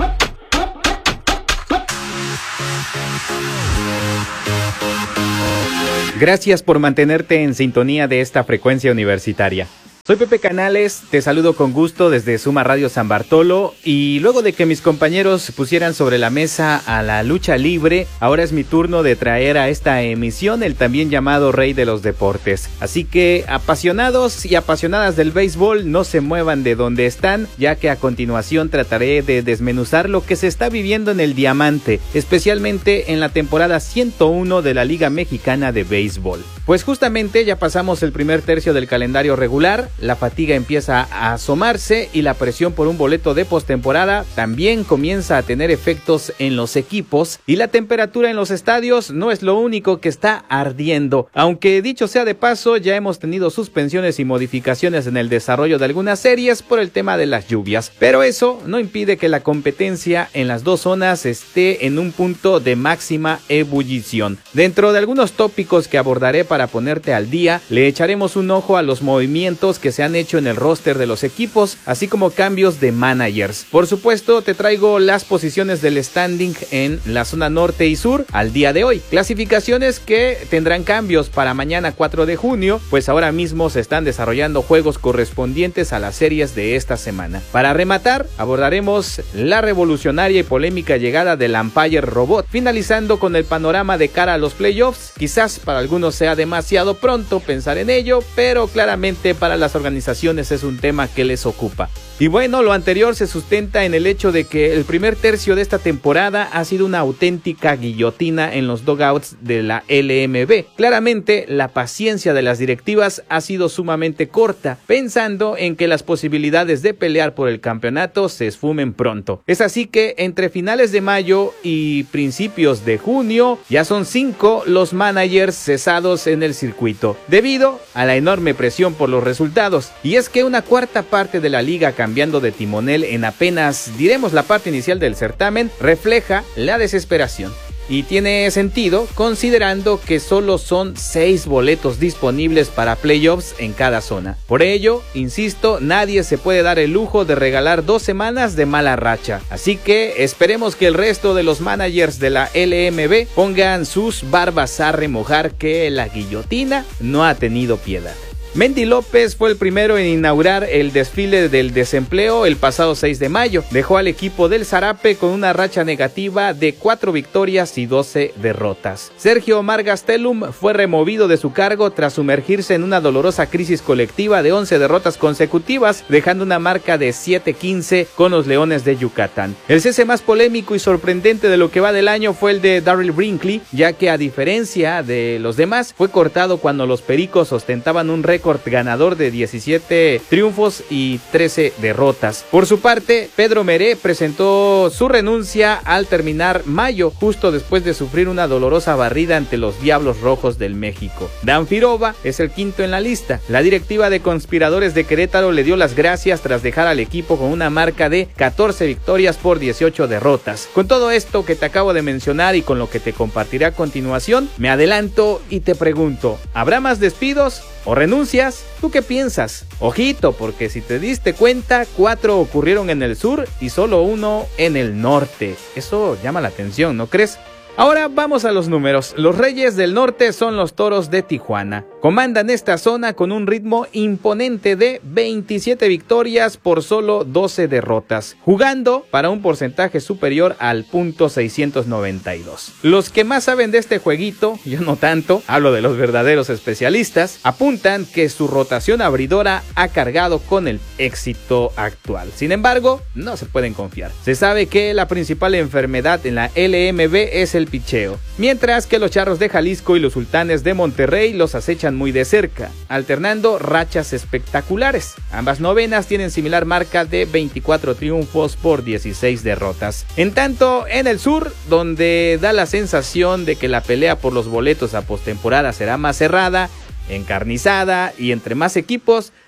Speaker 6: Gracias por mantenerte en sintonía de esta frecuencia universitaria. Soy Pepe Canales, te saludo con gusto desde Suma Radio San Bartolo y luego de que mis compañeros pusieran sobre la mesa a la lucha libre, ahora es mi turno de traer a esta emisión el también llamado Rey de los Deportes. Así que apasionados y apasionadas del béisbol, no se muevan de donde están, ya que a continuación trataré de desmenuzar lo que se está viviendo en el Diamante, especialmente en la temporada ciento uno de la Liga Mexicana de Béisbol. Pues justamente ya pasamos el primer tercio del calendario regular, la fatiga empieza a asomarse y la presión por un boleto de postemporada también comienza a tener efectos en los equipos y la temperatura en los estadios no es lo único que está ardiendo, aunque dicho sea de paso ya hemos tenido suspensiones y modificaciones en el desarrollo de algunas series por el tema de las lluvias, pero eso no impide que la competencia en las dos zonas esté en un punto de máxima ebullición. Dentro de algunos tópicos que abordaré para ponerte al día, le echaremos un ojo a los movimientos que se han hecho en el roster de los equipos, así como cambios de managers. Por supuesto, te traigo las posiciones del standing en la zona norte y sur al día de hoy. Clasificaciones que tendrán cambios para mañana cuatro de junio, pues ahora mismo se están desarrollando juegos correspondientes a las series de esta semana. Para rematar, abordaremos la revolucionaria y polémica llegada del Umpire Robot, finalizando con el panorama de cara a los playoffs. Quizás para algunos sea demasiado pronto pensar en ello, pero claramente para las organizaciones es un tema que les ocupa. Y bueno, lo anterior se sustenta en el hecho de que el primer tercio de esta temporada ha sido una auténtica guillotina en los dugouts de la L M B. Claramente, la paciencia de las directivas ha sido sumamente corta, pensando en que las posibilidades de pelear por el campeonato se esfumen pronto. Es así que entre finales de mayo y principios de junio, ya son cinco los managers cesados en el circuito, debido a la enorme presión por los resultados. Y es que una cuarta parte de la liga cambiando de timonel en apenas, diremos, la parte inicial del certamen, refleja la desesperación. Y tiene sentido considerando que solo son seis boletos disponibles para playoffs en cada zona. Por ello, insisto, nadie se puede dar el lujo de regalar dos semanas de mala racha. Así que esperemos que el resto de los managers de la L M B pongan sus barbas a remojar, que la guillotina no ha tenido piedad. Mendy López fue el primero en inaugurar el desfile del desempleo el pasado seis de mayo. Dejó al equipo del Zarape con una racha negativa de cuatro victorias y doce derrotas. Sergio Omar Gastelum fue removido de su cargo tras sumergirse en una dolorosa crisis colectiva de once derrotas consecutivas, dejando una marca de siete quince con los Leones de Yucatán. El cese más polémico y sorprendente de lo que va del año fue el de Darryl Brinkley, ya que a diferencia de los demás, fue cortado cuando los Pericos ostentaban un récord ganador de diecisiete triunfos y trece derrotas. Por su parte, Pedro Meré presentó su renuncia al terminar mayo, justo después de sufrir una dolorosa barrida ante los Diablos Rojos del México. Dan Firova es el quinto en la lista. La directiva de Conspiradores de Querétaro le dio las gracias tras dejar al equipo con una marca de catorce victorias por dieciocho derrotas. Con todo esto que te acabo de mencionar y con lo que te compartiré a continuación, me adelanto y te pregunto, ¿habrá más despidos o renuncias? ¿Tú qué piensas? Ojito, porque si te diste cuenta, cuatro ocurrieron en el sur y solo uno en el norte. Eso llama la atención, ¿no crees? Ahora vamos a los números. Los Reyes del Norte son los Toros de Tijuana. Comandan esta zona con un ritmo imponente de veintisiete victorias por solo doce derrotas, jugando para un porcentaje superior al punto seiscientos noventa y dos. Los que más saben de este jueguito, yo no tanto, hablo de los verdaderos especialistas, apuntan que su rotación abridora ha cargado con el éxito actual. Sin embargo, no se pueden confiar. Se sabe que la principal enfermedad en la L M B es el picheo, mientras que los Charros de Jalisco y los Sultanes de Monterrey los acechan muy de cerca, alternando rachas espectaculares. Ambas novenas tienen similar marca de veinticuatro triunfos por dieciséis derrotas. En tanto, en el sur, donde da la sensación de que la pelea por los boletos a postemporada será más cerrada, encarnizada y entre más equipos,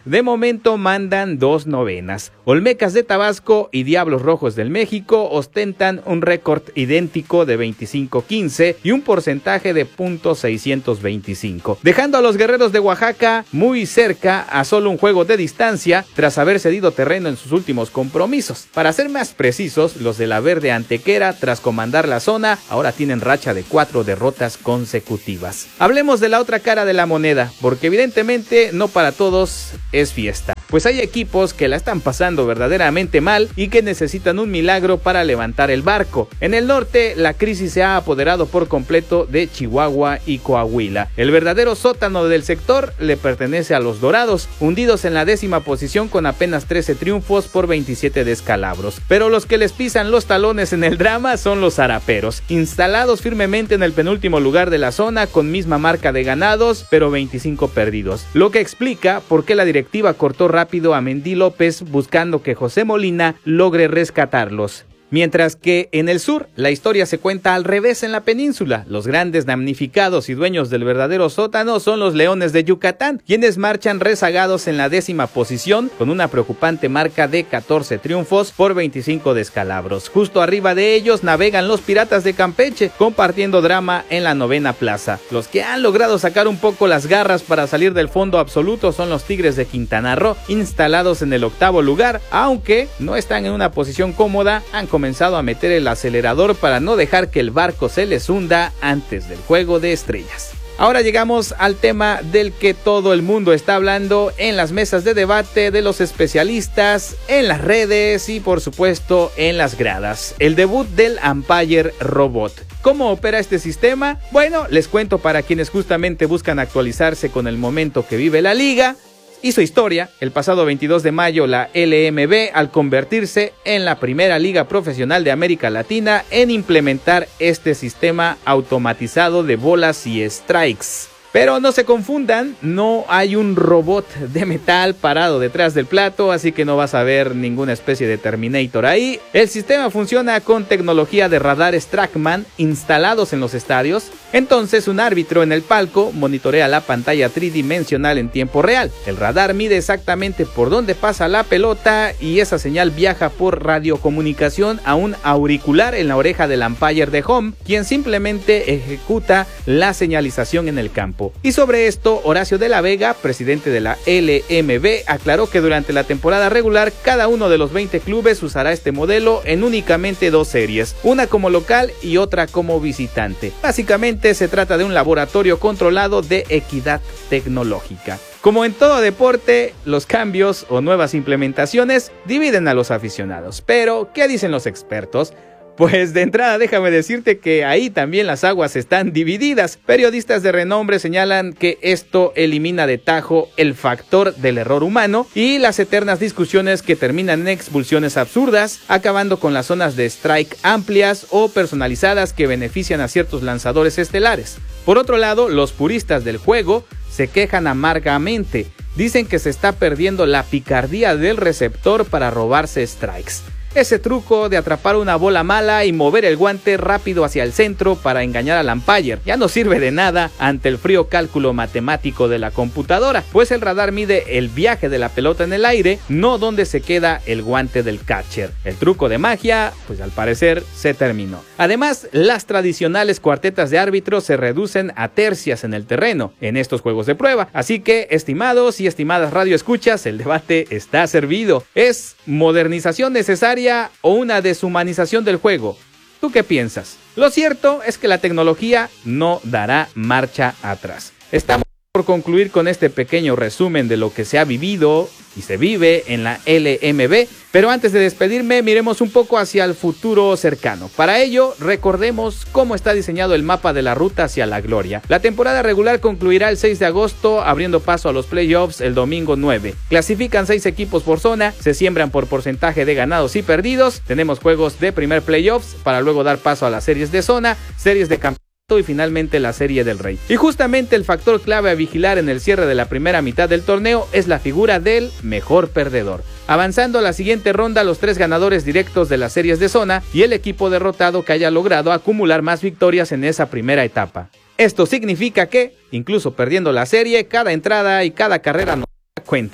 Speaker 6: de momento mandan dos novenas. Olmecas de Tabasco y Diablos Rojos del México ostentan un récord idéntico de veinticinco quince y un porcentaje de punto seiscientos veinticinco, dejando a los Guerreros de Oaxaca muy cerca a solo un juego de distancia tras haber cedido terreno en sus últimos compromisos. Para ser más precisos, los de la Verde Antequera, tras comandar la zona, ahora tienen racha de cuatro derrotas consecutivas. Hablemos de la otra cara de la moneda, porque evidentemente no para todos es fiesta, pues hay equipos que la están pasando verdaderamente mal y que necesitan un milagro para levantar el barco. En el norte, la crisis se ha apoderado por completo de Chihuahua y Coahuila. El verdadero sótano del sector le pertenece a los Dorados, hundidos en la décima posición con apenas trece triunfos por veintisiete descalabros. Pero los que les pisan los talones en el drama son los Araperos, instalados firmemente en el penúltimo lugar de la zona con misma marca de ganados, pero veinticinco perdidos, lo que explica por qué la directiva cortó rápido a Mendy López buscando que José Molina logre rescatarlos. Mientras que en el sur, la historia se cuenta al revés en la península. Los grandes damnificados y dueños del verdadero sótano son los Leones de Yucatán, quienes marchan rezagados en la décima posición con una preocupante marca de catorce triunfos por veinticinco descalabros. Justo arriba de ellos navegan los Piratas de Campeche, compartiendo drama en la novena plaza. Los que han logrado sacar un poco las garras para salir del fondo absoluto son los Tigres de Quintana Roo, instalados en el octavo lugar, aunque no están en una posición cómoda, han comenzado comenzado a meter el acelerador para no dejar que el barco se les hunda antes del juego de estrellas. Ahora llegamos al tema del que todo el mundo está hablando en las mesas de debate de los especialistas, en las redes y por supuesto en las gradas. El debut del Umpire Robot. ¿Cómo opera este sistema? Bueno, les cuento para quienes justamente buscan actualizarse con el momento que vive la liga. Hizo historia el pasado veintidós de mayo la L M B al convertirse en la primera liga profesional de América Latina en implementar este sistema automatizado de bolas y strikes. Pero no se confundan, no hay un robot de metal parado detrás del plato, así que no vas a ver ninguna especie de Terminator ahí. El sistema funciona con tecnología de radares Trackman instalados en los estadios. Entonces un árbitro en el palco monitorea la pantalla tridimensional en tiempo real. El radar mide exactamente por dónde pasa la pelota y esa señal viaja por radiocomunicación a un auricular en la oreja del umpire de home, quien simplemente ejecuta la señalización en el campo. Y sobre esto, Horacio de la Vega, presidente de la L M B, aclaró que durante la temporada regular cada uno de los veinte clubes usará este modelo en únicamente dos series, una como local y otra como visitante. Básicamente se trata de un laboratorio controlado de equidad tecnológica. Como en todo deporte, los cambios o nuevas implementaciones dividen a los aficionados. Pero, ¿qué dicen los expertos? Pues de entrada déjame decirte que ahí también las aguas están divididas. Periodistas de renombre señalan que esto elimina de tajo el factor del error humano y las eternas discusiones que terminan en expulsiones absurdas, acabando con las zonas de strike amplias o personalizadas que benefician a ciertos lanzadores estelares. Por otro lado, los puristas del juego se quejan amargamente. Dicen que se está perdiendo la picardía del receptor para robarse strikes. Ese truco de atrapar una bola mala y mover el guante rápido hacia el centro para engañar al umpire ya no sirve de nada ante el frío cálculo matemático de la computadora, pues el radar mide el viaje de la pelota en el aire, no donde se queda el guante del catcher. El truco de magia, pues al parecer se terminó. Además, las tradicionales cuartetas de árbitros se reducen a tercias en el terreno en estos juegos de prueba, así que estimados y estimadas radioescuchas, el debate está servido. ¿Es modernización necesaria o una deshumanización del juego? ¿Tú qué piensas? Lo cierto es que la tecnología no dará marcha atrás. Estamos por concluir con este pequeño resumen de lo que se ha vivido y se vive en la L M B, pero antes de despedirme miremos un poco hacia el futuro cercano. Para ello, recordemos cómo está diseñado el mapa de la ruta hacia la gloria. La temporada regular concluirá el seis de agosto, abriendo paso a los playoffs el domingo nueve. Clasifican seis equipos por zona, se siembran por porcentaje de ganados y perdidos, tenemos juegos de primer playoffs para luego dar paso a las series de zona, series de campeonato y finalmente la Serie del Rey. Y justamente el factor clave a vigilar en el cierre de la primera mitad del torneo es la figura del mejor perdedor. Avanzando a la siguiente ronda los tres ganadores directos de las series de zona y el equipo derrotado que haya logrado acumular más victorias en esa primera etapa. Esto significa que, incluso perdiendo la serie, cada entrada y cada carrera no cuentan.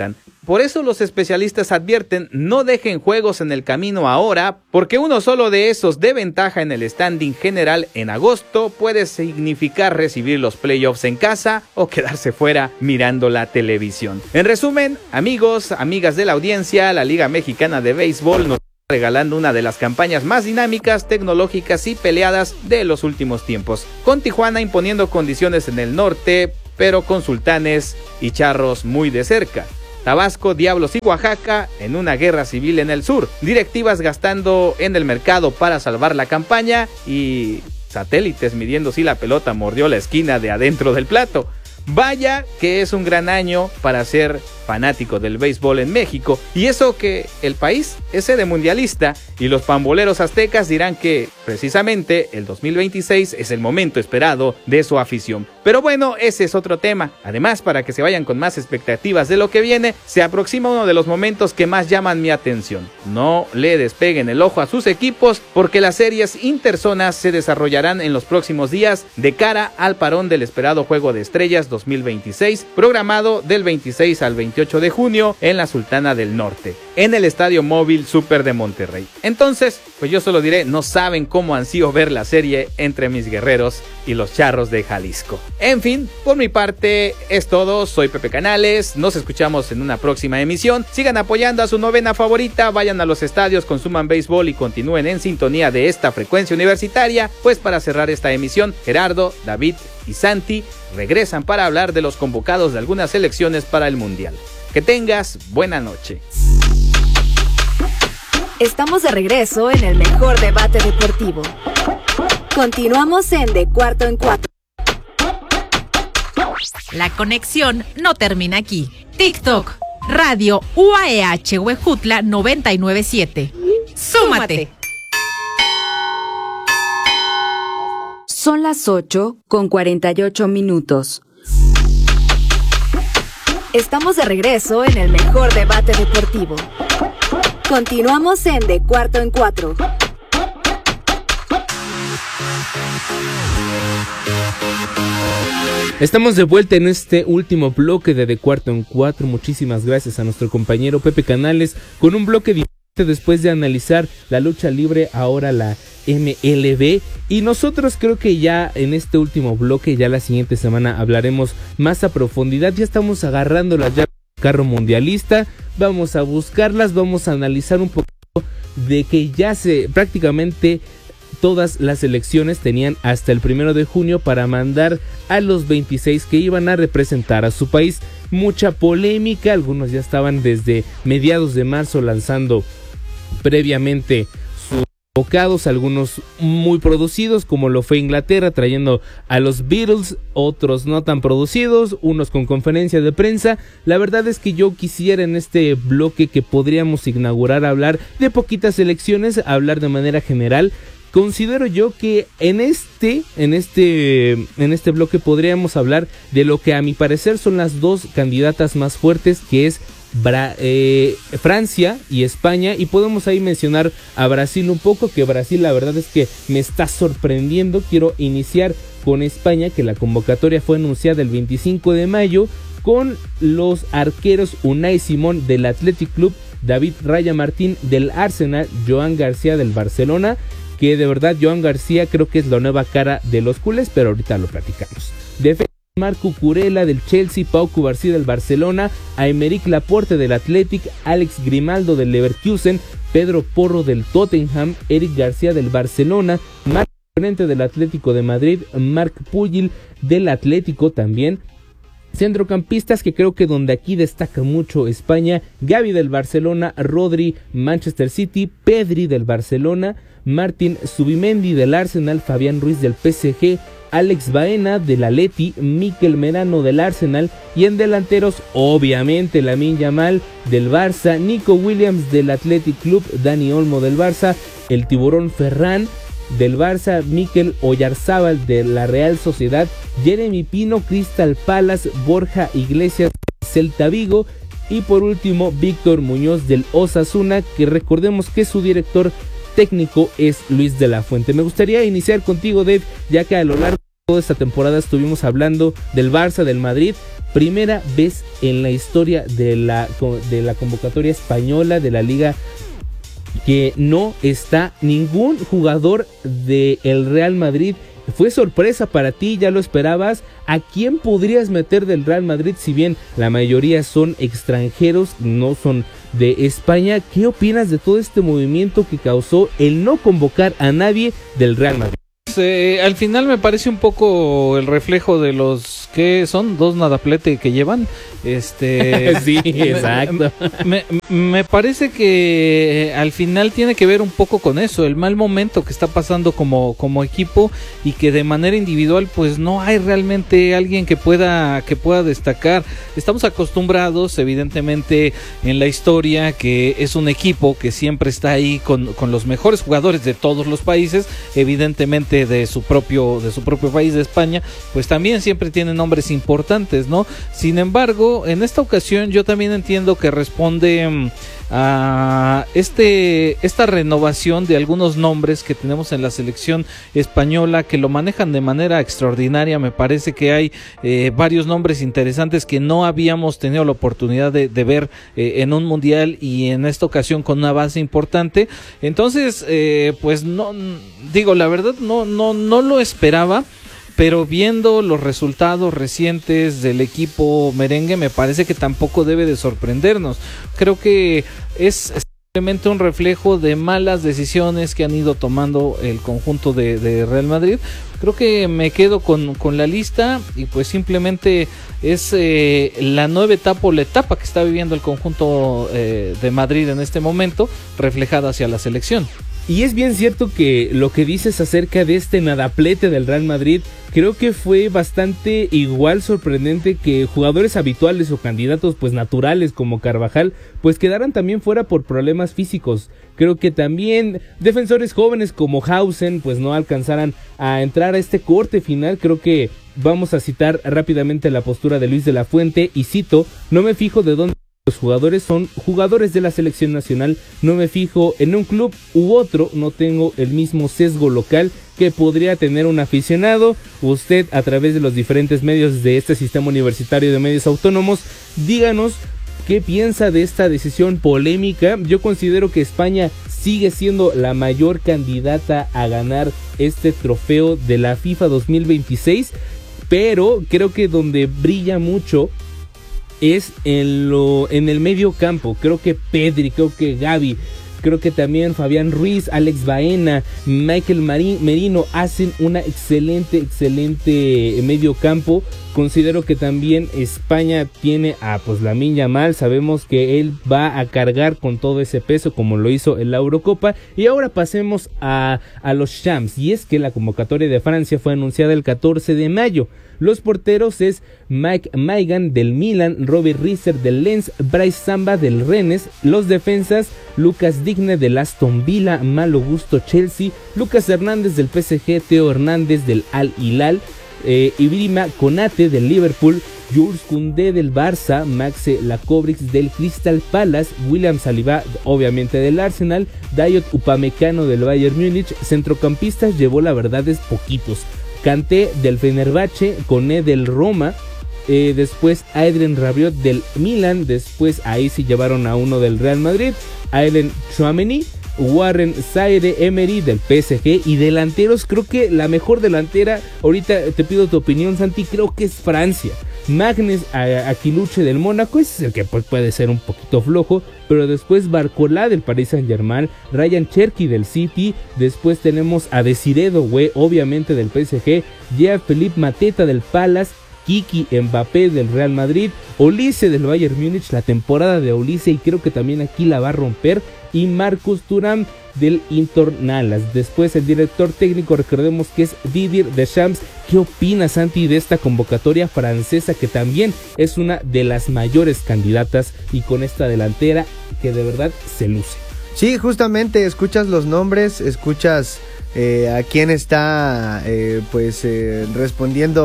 Speaker 6: por eso los especialistas advierten no dejen juegos en el camino ahora, porque uno solo de esos de ventaja en el standing general en agosto puede significar recibir los playoffs en casa o quedarse fuera mirando la televisión. En resumen, amigos, amigas de la audiencia, la Liga Mexicana de Béisbol nos regalando una de las campañas más dinámicas, tecnológicas y peleadas de los últimos tiempos, con Tijuana imponiendo condiciones en el norte, pero con Sultanes y Charros muy de cerca. Tabasco, Diablos y Oaxaca en una guerra civil en el sur, directivas gastando en el mercado para salvar la campaña y satélites midiendo si la pelota mordió la esquina de adentro del plato. Vaya que es un gran año para ser fanático del béisbol en México, y eso que el país es sede mundialista, y los pamboleros aztecas dirán que precisamente el dos mil veintiséis es el momento esperado de su afición. Pero bueno, ese es otro tema. Además, para que se vayan con más expectativas de lo que viene, se aproxima uno de los momentos que más llaman mi atención. No le despeguen el ojo a sus equipos, porque las series interzonas se desarrollarán en los próximos días de cara al parón del esperado Juego de Estrellas dos mil veintiséis, programado del veintiséis al veintiocho de junio en la Sultana del Norte, en el Estadio Móvil Super de Monterrey. Entonces, pues yo solo diré, no saben cómo ansío ver la serie entre mis guerreros y los Charros de Jalisco. En fin, por mi parte es todo. Soy Pepe Canales, nos escuchamos en una próxima emisión. Sigan apoyando a su novena favorita, vayan a los estadios, consuman béisbol y continúen en sintonía de esta frecuencia universitaria. Pues para cerrar esta emisión, Gerardo, David y Santi regresan para hablar de los convocados de algunas selecciones para el Mundial. Que tengas buena noche.
Speaker 2: Estamos de regreso en el mejor debate deportivo. Continuamos en De Cuarto en Cuatro.
Speaker 1: La conexión no termina aquí. TikTok, Radio U A E H Huejutla noventa y nueve punto siete. ¡Súmate!
Speaker 2: Son las ocho con cuarenta y ocho minutos. Estamos de regreso en el mejor debate deportivo. Continuamos en De Cuarto en Cuatro.
Speaker 5: Estamos de vuelta en este último bloque de De Cuarto en Cuatro. Muchísimas gracias a nuestro compañero Pepe Canales con un bloque diferente después de analizar la lucha libre, ahora la M L B. Y nosotros creo que ya en este último bloque, ya la siguiente semana hablaremos más a profundidad. Ya estamos agarrando las llaves del carro mundialista, vamos a buscarlas, vamos a analizar un poquito de que ya se prácticamente todas las selecciones tenían hasta el primero de junio para mandar a los veintiséis que iban a representar a su país. Mucha polémica, algunos ya estaban desde mediados de marzo lanzando previamente sus convocados, algunos muy producidos como lo fue Inglaterra trayendo a los Beatles, otros no tan producidos, unos con conferencia de prensa. La verdad es que yo quisiera en este bloque que podríamos inaugurar hablar de poquitas selecciones, hablar de manera general. Considero yo que en este, en este, en este bloque podríamos hablar de lo que a mi parecer son las dos candidatas más fuertes, que es Bra- eh, Francia y España, y podemos ahí mencionar a Brasil un poco, que Brasil la verdad es que me está sorprendiendo. Quiero iniciar con España, que la convocatoria fue anunciada el veinticinco de mayo, con los arqueros Unai Simón del Athletic Club, David Raya Martín del Arsenal, Joan García del Barcelona, que de verdad Joan García creo que es la nueva cara de los culés, pero ahorita lo platicamos. Defensa, Marco Curela del Chelsea, Pau Cubarsí del Barcelona, Aymeric Laporte del Athletic, Alex Grimaldo del Leverkusen, Pedro Porro del Tottenham, Eric García del Barcelona, Marc Llorente del Atlético de Madrid, Marc Pujol del Atlético también. Centrocampistas que creo que donde aquí destaca mucho España: Gavi del Barcelona, Rodri Manchester City, Pedri del Barcelona, Martín Zubimendi del Arsenal, Fabián Ruiz del P S G, Alex Baena del Atleti, Mikel Merano del Arsenal, y en delanteros obviamente Lamine Yamal del Barça, Nico Williams del Athletic Club, Dani Olmo del Barça, el Tiburón Ferran del Barça, Mikel Oyarzábal de la Real Sociedad, Jeremy Pino, Crystal Palace, Borja Iglesias del Celta Vigo, y por último Víctor Muñoz del Osasuna, que recordemos que su director técnico es Luis de la Fuente. Me gustaría iniciar contigo, Dave, ya que a lo largo toda esta temporada estuvimos hablando del Barça, del Madrid. Primera vez en la historia de la, de la convocatoria española de la Liga que no está ningún jugador del Real Madrid. Fue sorpresa para ti, ya lo esperabas. ¿A quién podrías meter del Real Madrid? Si bien la mayoría son extranjeros, no son de España. ¿Qué opinas de todo este movimiento que causó el no convocar a nadie del Real Madrid?
Speaker 3: Eh, al final me parece un poco el reflejo de los que son dos nadaplete que llevan. Este,
Speaker 5: sí, exacto.
Speaker 3: Me, me parece que al final tiene que ver un poco con eso, el mal momento que está pasando como, como equipo, y que de manera individual pues no hay realmente alguien que pueda, que pueda destacar. Estamos acostumbrados evidentemente en la historia que es un equipo que siempre está ahí con, con los mejores jugadores de todos los países, evidentemente de su propio, de su propio país, de España, pues también siempre tiene nombres importantes, ¿no? Sin embargo, en esta ocasión yo también entiendo que responde um, a este esta renovación de algunos nombres que tenemos en la selección española, que lo manejan de manera extraordinaria. Me parece que hay eh, varios nombres interesantes que no habíamos tenido la oportunidad de, de ver eh, en un mundial, y en esta ocasión con una base importante. Entonces, eh, pues no, digo, la verdad no, no, no lo esperaba. Pero viendo los resultados recientes del equipo merengue, me parece que tampoco debe de sorprendernos. Creo que es simplemente un reflejo de malas decisiones que han ido tomando el conjunto de, de Real Madrid. Creo que me quedo con, con la lista, y pues simplemente es eh, la nueva etapa o la etapa que está viviendo el conjunto eh, de Madrid en este momento, reflejada hacia la selección.
Speaker 5: Y es bien cierto que lo que dices acerca de este nadaplete del Real Madrid, creo que fue bastante igual sorprendente que jugadores habituales o candidatos pues naturales como Carvajal pues quedaran también fuera por problemas físicos. Creo que también defensores jóvenes como Hausen pues no alcanzaran a entrar a este corte final. Creo que vamos a citar rápidamente la postura de Luis de la Fuente, y cito: no me fijo de dónde los jugadores son jugadores de la selección nacional, no me fijo en un club u otro, no tengo el mismo sesgo local que podría tener un aficionado. Usted, a través de los diferentes medios de este sistema universitario de medios autónomos, díganos qué piensa de esta decisión polémica. Yo considero que España sigue siendo la mayor candidata a ganar este trofeo de la FIFA dos mil veintiséis, pero creo que donde brilla mucho es en lo en el medio campo. Creo que Pedri, creo que Gavi, creo que también Fabián Ruiz, Alex Baena, Michael Marín, Merino hacen una excelente, excelente medio campo. Considero que también España tiene a pues Lamine Yamal, sabemos que él va a cargar con todo ese peso como lo hizo en la Eurocopa. Y ahora pasemos a, a los Champs, y es que la convocatoria de Francia fue anunciada el catorce de mayo. Los porteros es Mike Maignan del Milan, Robbie Risser del Lens, Bryce Samba del Rennes. Los defensas, Lucas Digne del Aston Villa, Malo Gusto Chelsea, Lucas Hernández del P S G, Theo Hernández del Al Hilal, eh, Ibrahima Konate del Liverpool, Jules Koundé del Barça, Maxe Lakobrix del Crystal Palace, William Saliba obviamente del Arsenal, Dayot Upamecano del Bayern Múnich. Centrocampistas llevó la verdad es poquitos: Kanté del Fenerbahce, Koné del Roma, eh, después Adrien Rabiot del Milan, después ahí sí llevaron a uno del Real Madrid, Aelen Tchouaméni, Warren Zaïre-Emery del P S G. Y delanteros, creo que la mejor delantera, ahorita te pido tu opinión, Santi, creo que es Francia. Magnus Aquiluche del Mónaco, ese es el que pues, puede ser un poquito flojo, pero después Barcola del Paris Saint Germain, Ryan Cherki del City, después tenemos a Desiré Doué obviamente del P S G, Jean-Philippe Mateta del Palace, Kiki Mbappé del Real Madrid, Olise del Bayern Múnich, la temporada de Olise y creo que también aquí la va a romper, y Marcus Thuram del Internalas. Después el director técnico, recordemos que es Didier Deschamps. ¿Qué opinas, Santi, de esta convocatoria francesa que también es una de las mayores candidatas, y con esta delantera que de verdad se luce?
Speaker 4: Sí, justamente escuchas los nombres, escuchas eh, a quién está eh, pues eh, respondiendo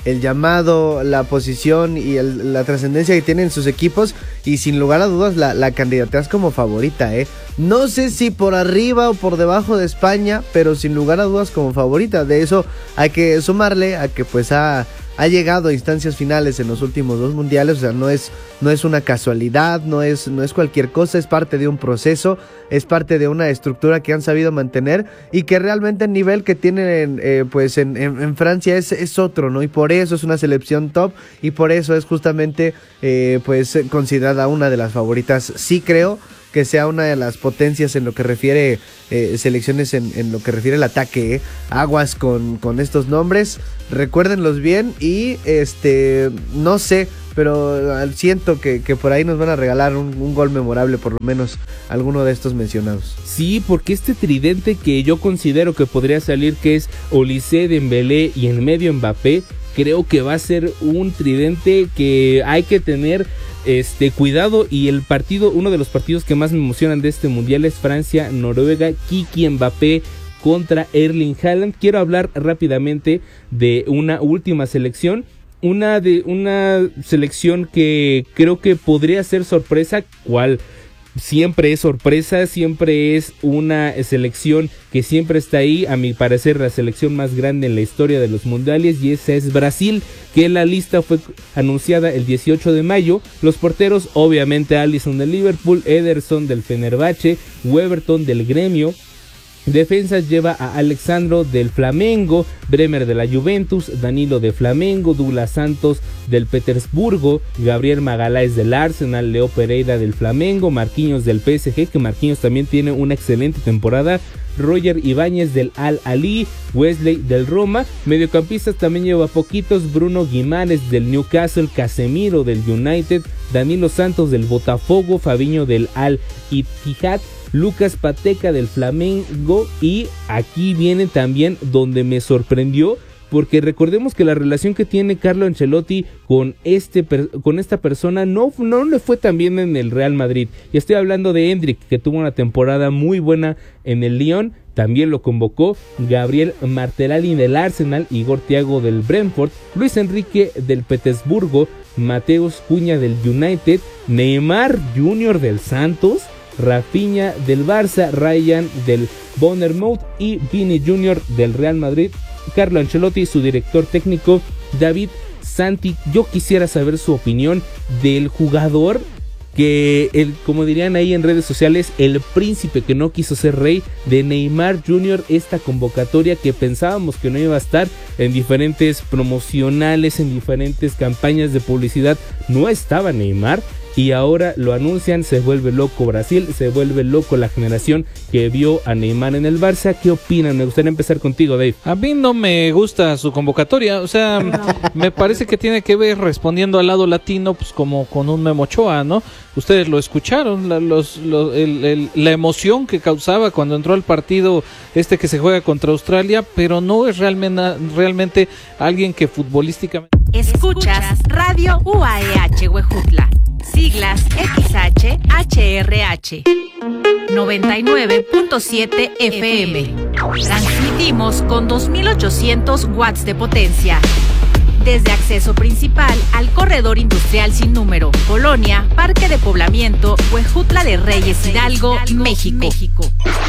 Speaker 4: el llamado, la posición y el, la trascendencia que tienen sus equipos, y sin lugar a dudas la, la candidateas como favorita, ¿eh? No sé si por arriba o por debajo de España, pero sin lugar a dudas como favorita. De eso hay que sumarle a que pues ha... ha llegado a instancias finales en los últimos dos mundiales, o sea, no es, no es una casualidad, no es, no es cualquier cosa, es parte de un proceso, es parte de una estructura que han sabido mantener y que realmente el nivel que tienen eh, pues en, en, en Francia es, es otro, ¿no? Y por eso es una selección top y por eso es justamente eh, pues considerada una de las favoritas. Sí creo que sea una de las potencias en lo que refiere eh, selecciones en, en lo que refiere el ataque, ¿eh? Aguas con, con estos nombres, recuérdenlos bien y este no sé, pero siento que, que por ahí nos van a regalar un, un gol memorable, por lo menos alguno de estos mencionados.
Speaker 5: Sí, porque este tridente que yo considero que podría salir, que es Olise, Dembélé y en medio Mbappé, creo que va a ser un tridente que hay que tener este cuidado, y el partido, uno de los partidos que más me emocionan de este mundial es Francia-Noruega, Kiki Mbappé contra Erling Haaland. Quiero hablar rápidamente de una última selección, una de una selección que creo que podría ser sorpresa, cual siempre es sorpresa, siempre es una selección que siempre está ahí, a mi parecer la selección más grande en la historia de los mundiales, y esa es Brasil, que la lista fue anunciada el dieciocho de mayo. Los porteros, obviamente Alisson del Liverpool, Ederson del Fenerbahce, Weberton del Gremio. Defensas lleva a Alexandro del Flamengo, Bremer de la Juventus, Danilo de Flamengo, Douglas Santos del Petersburgo, Gabriel Magalhães del Arsenal, Leo Pereira del Flamengo, Marquinhos del P S G, que Marquinhos también tiene una excelente temporada, Roger Ibáñez del Al-Ahly, Wesley del Roma. Mediocampistas también lleva poquitos, Bruno Guimares del Newcastle, Casemiro del United, Danilo Santos del Botafogo, Fabinho del Al-Ittihad, Lucas Pateca del Flamengo, y aquí viene también donde me sorprendió, porque recordemos que la relación que tiene Carlo Ancelotti con este con esta persona no, no le fue tan bien en el Real Madrid, y estoy hablando de Endrick, que tuvo una temporada muy buena en el Lyon, también lo convocó, Gabriel Martelani del Arsenal, Igor Thiago del Brentford, Luis Enrique del Petersburgo, Mateus Cunha del United, Neymar junior del Santos, Rafinha del Barça, Ryan del Bournemouth y Vini junior del Real Madrid. Carlo Ancelotti, su director técnico, David Santi. Yo quisiera saber su opinión del jugador que, el, como dirían ahí en redes sociales, el príncipe que no quiso ser rey, de Neymar junior Esta convocatoria que pensábamos que no iba a estar en diferentes promocionales, en diferentes campañas de publicidad, no estaba Neymar. Y ahora lo anuncian, se vuelve loco Brasil, se vuelve loco la generación que vio a Neymar en el Barça. ¿Qué opinan? Me gustaría empezar contigo, Dave.
Speaker 3: A mí no me gusta su convocatoria, o sea, no. Me parece que tiene que ver respondiendo al lado latino, pues como con un Memo Ochoa, ¿no? Ustedes lo escucharon, la, los, los, el, el, la emoción que causaba cuando entró al partido este que se juega contra Australia, pero no es realmente, realmente alguien que futbolísticamente...
Speaker 1: Escuchas Radio U A E H Huejutla. Siglas X H H R H noventa y nueve punto siete F M. Transmitimos con dos mil ochocientos watts de potencia. Desde acceso principal al corredor industrial sin número, Colonia, Parque de Poblamiento, Huejutla de Reyes, Hidalgo, México. México.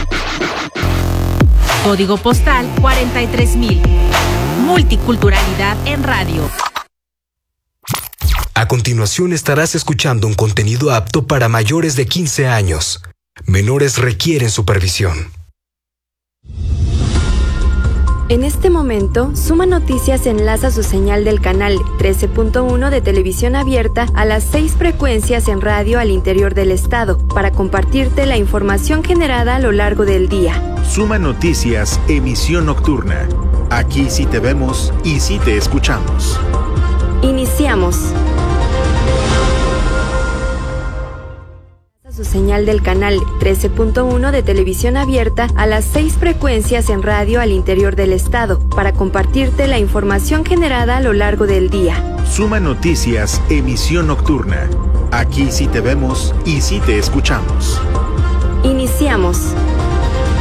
Speaker 1: Código postal cuarenta y tres mil. Multiculturalidad en radio.
Speaker 7: A continuación estarás escuchando un contenido apto para mayores de quince años. Menores requieren supervisión.
Speaker 2: En este momento, Suma Noticias enlaza su señal del canal trece punto uno de televisión abierta a las seis frecuencias en radio al interior del estado para compartirte la información generada a lo largo del día.
Speaker 8: Suma Noticias, emisión nocturna. Aquí sí te vemos y sí te escuchamos.
Speaker 2: Iniciamos. Su señal del canal trece punto uno de televisión abierta a las seis frecuencias en radio al interior del estado para compartirte la información generada a lo largo del día.
Speaker 8: Suma Noticias, emisión nocturna. Aquí sí te vemos y sí te escuchamos.
Speaker 2: Iniciamos.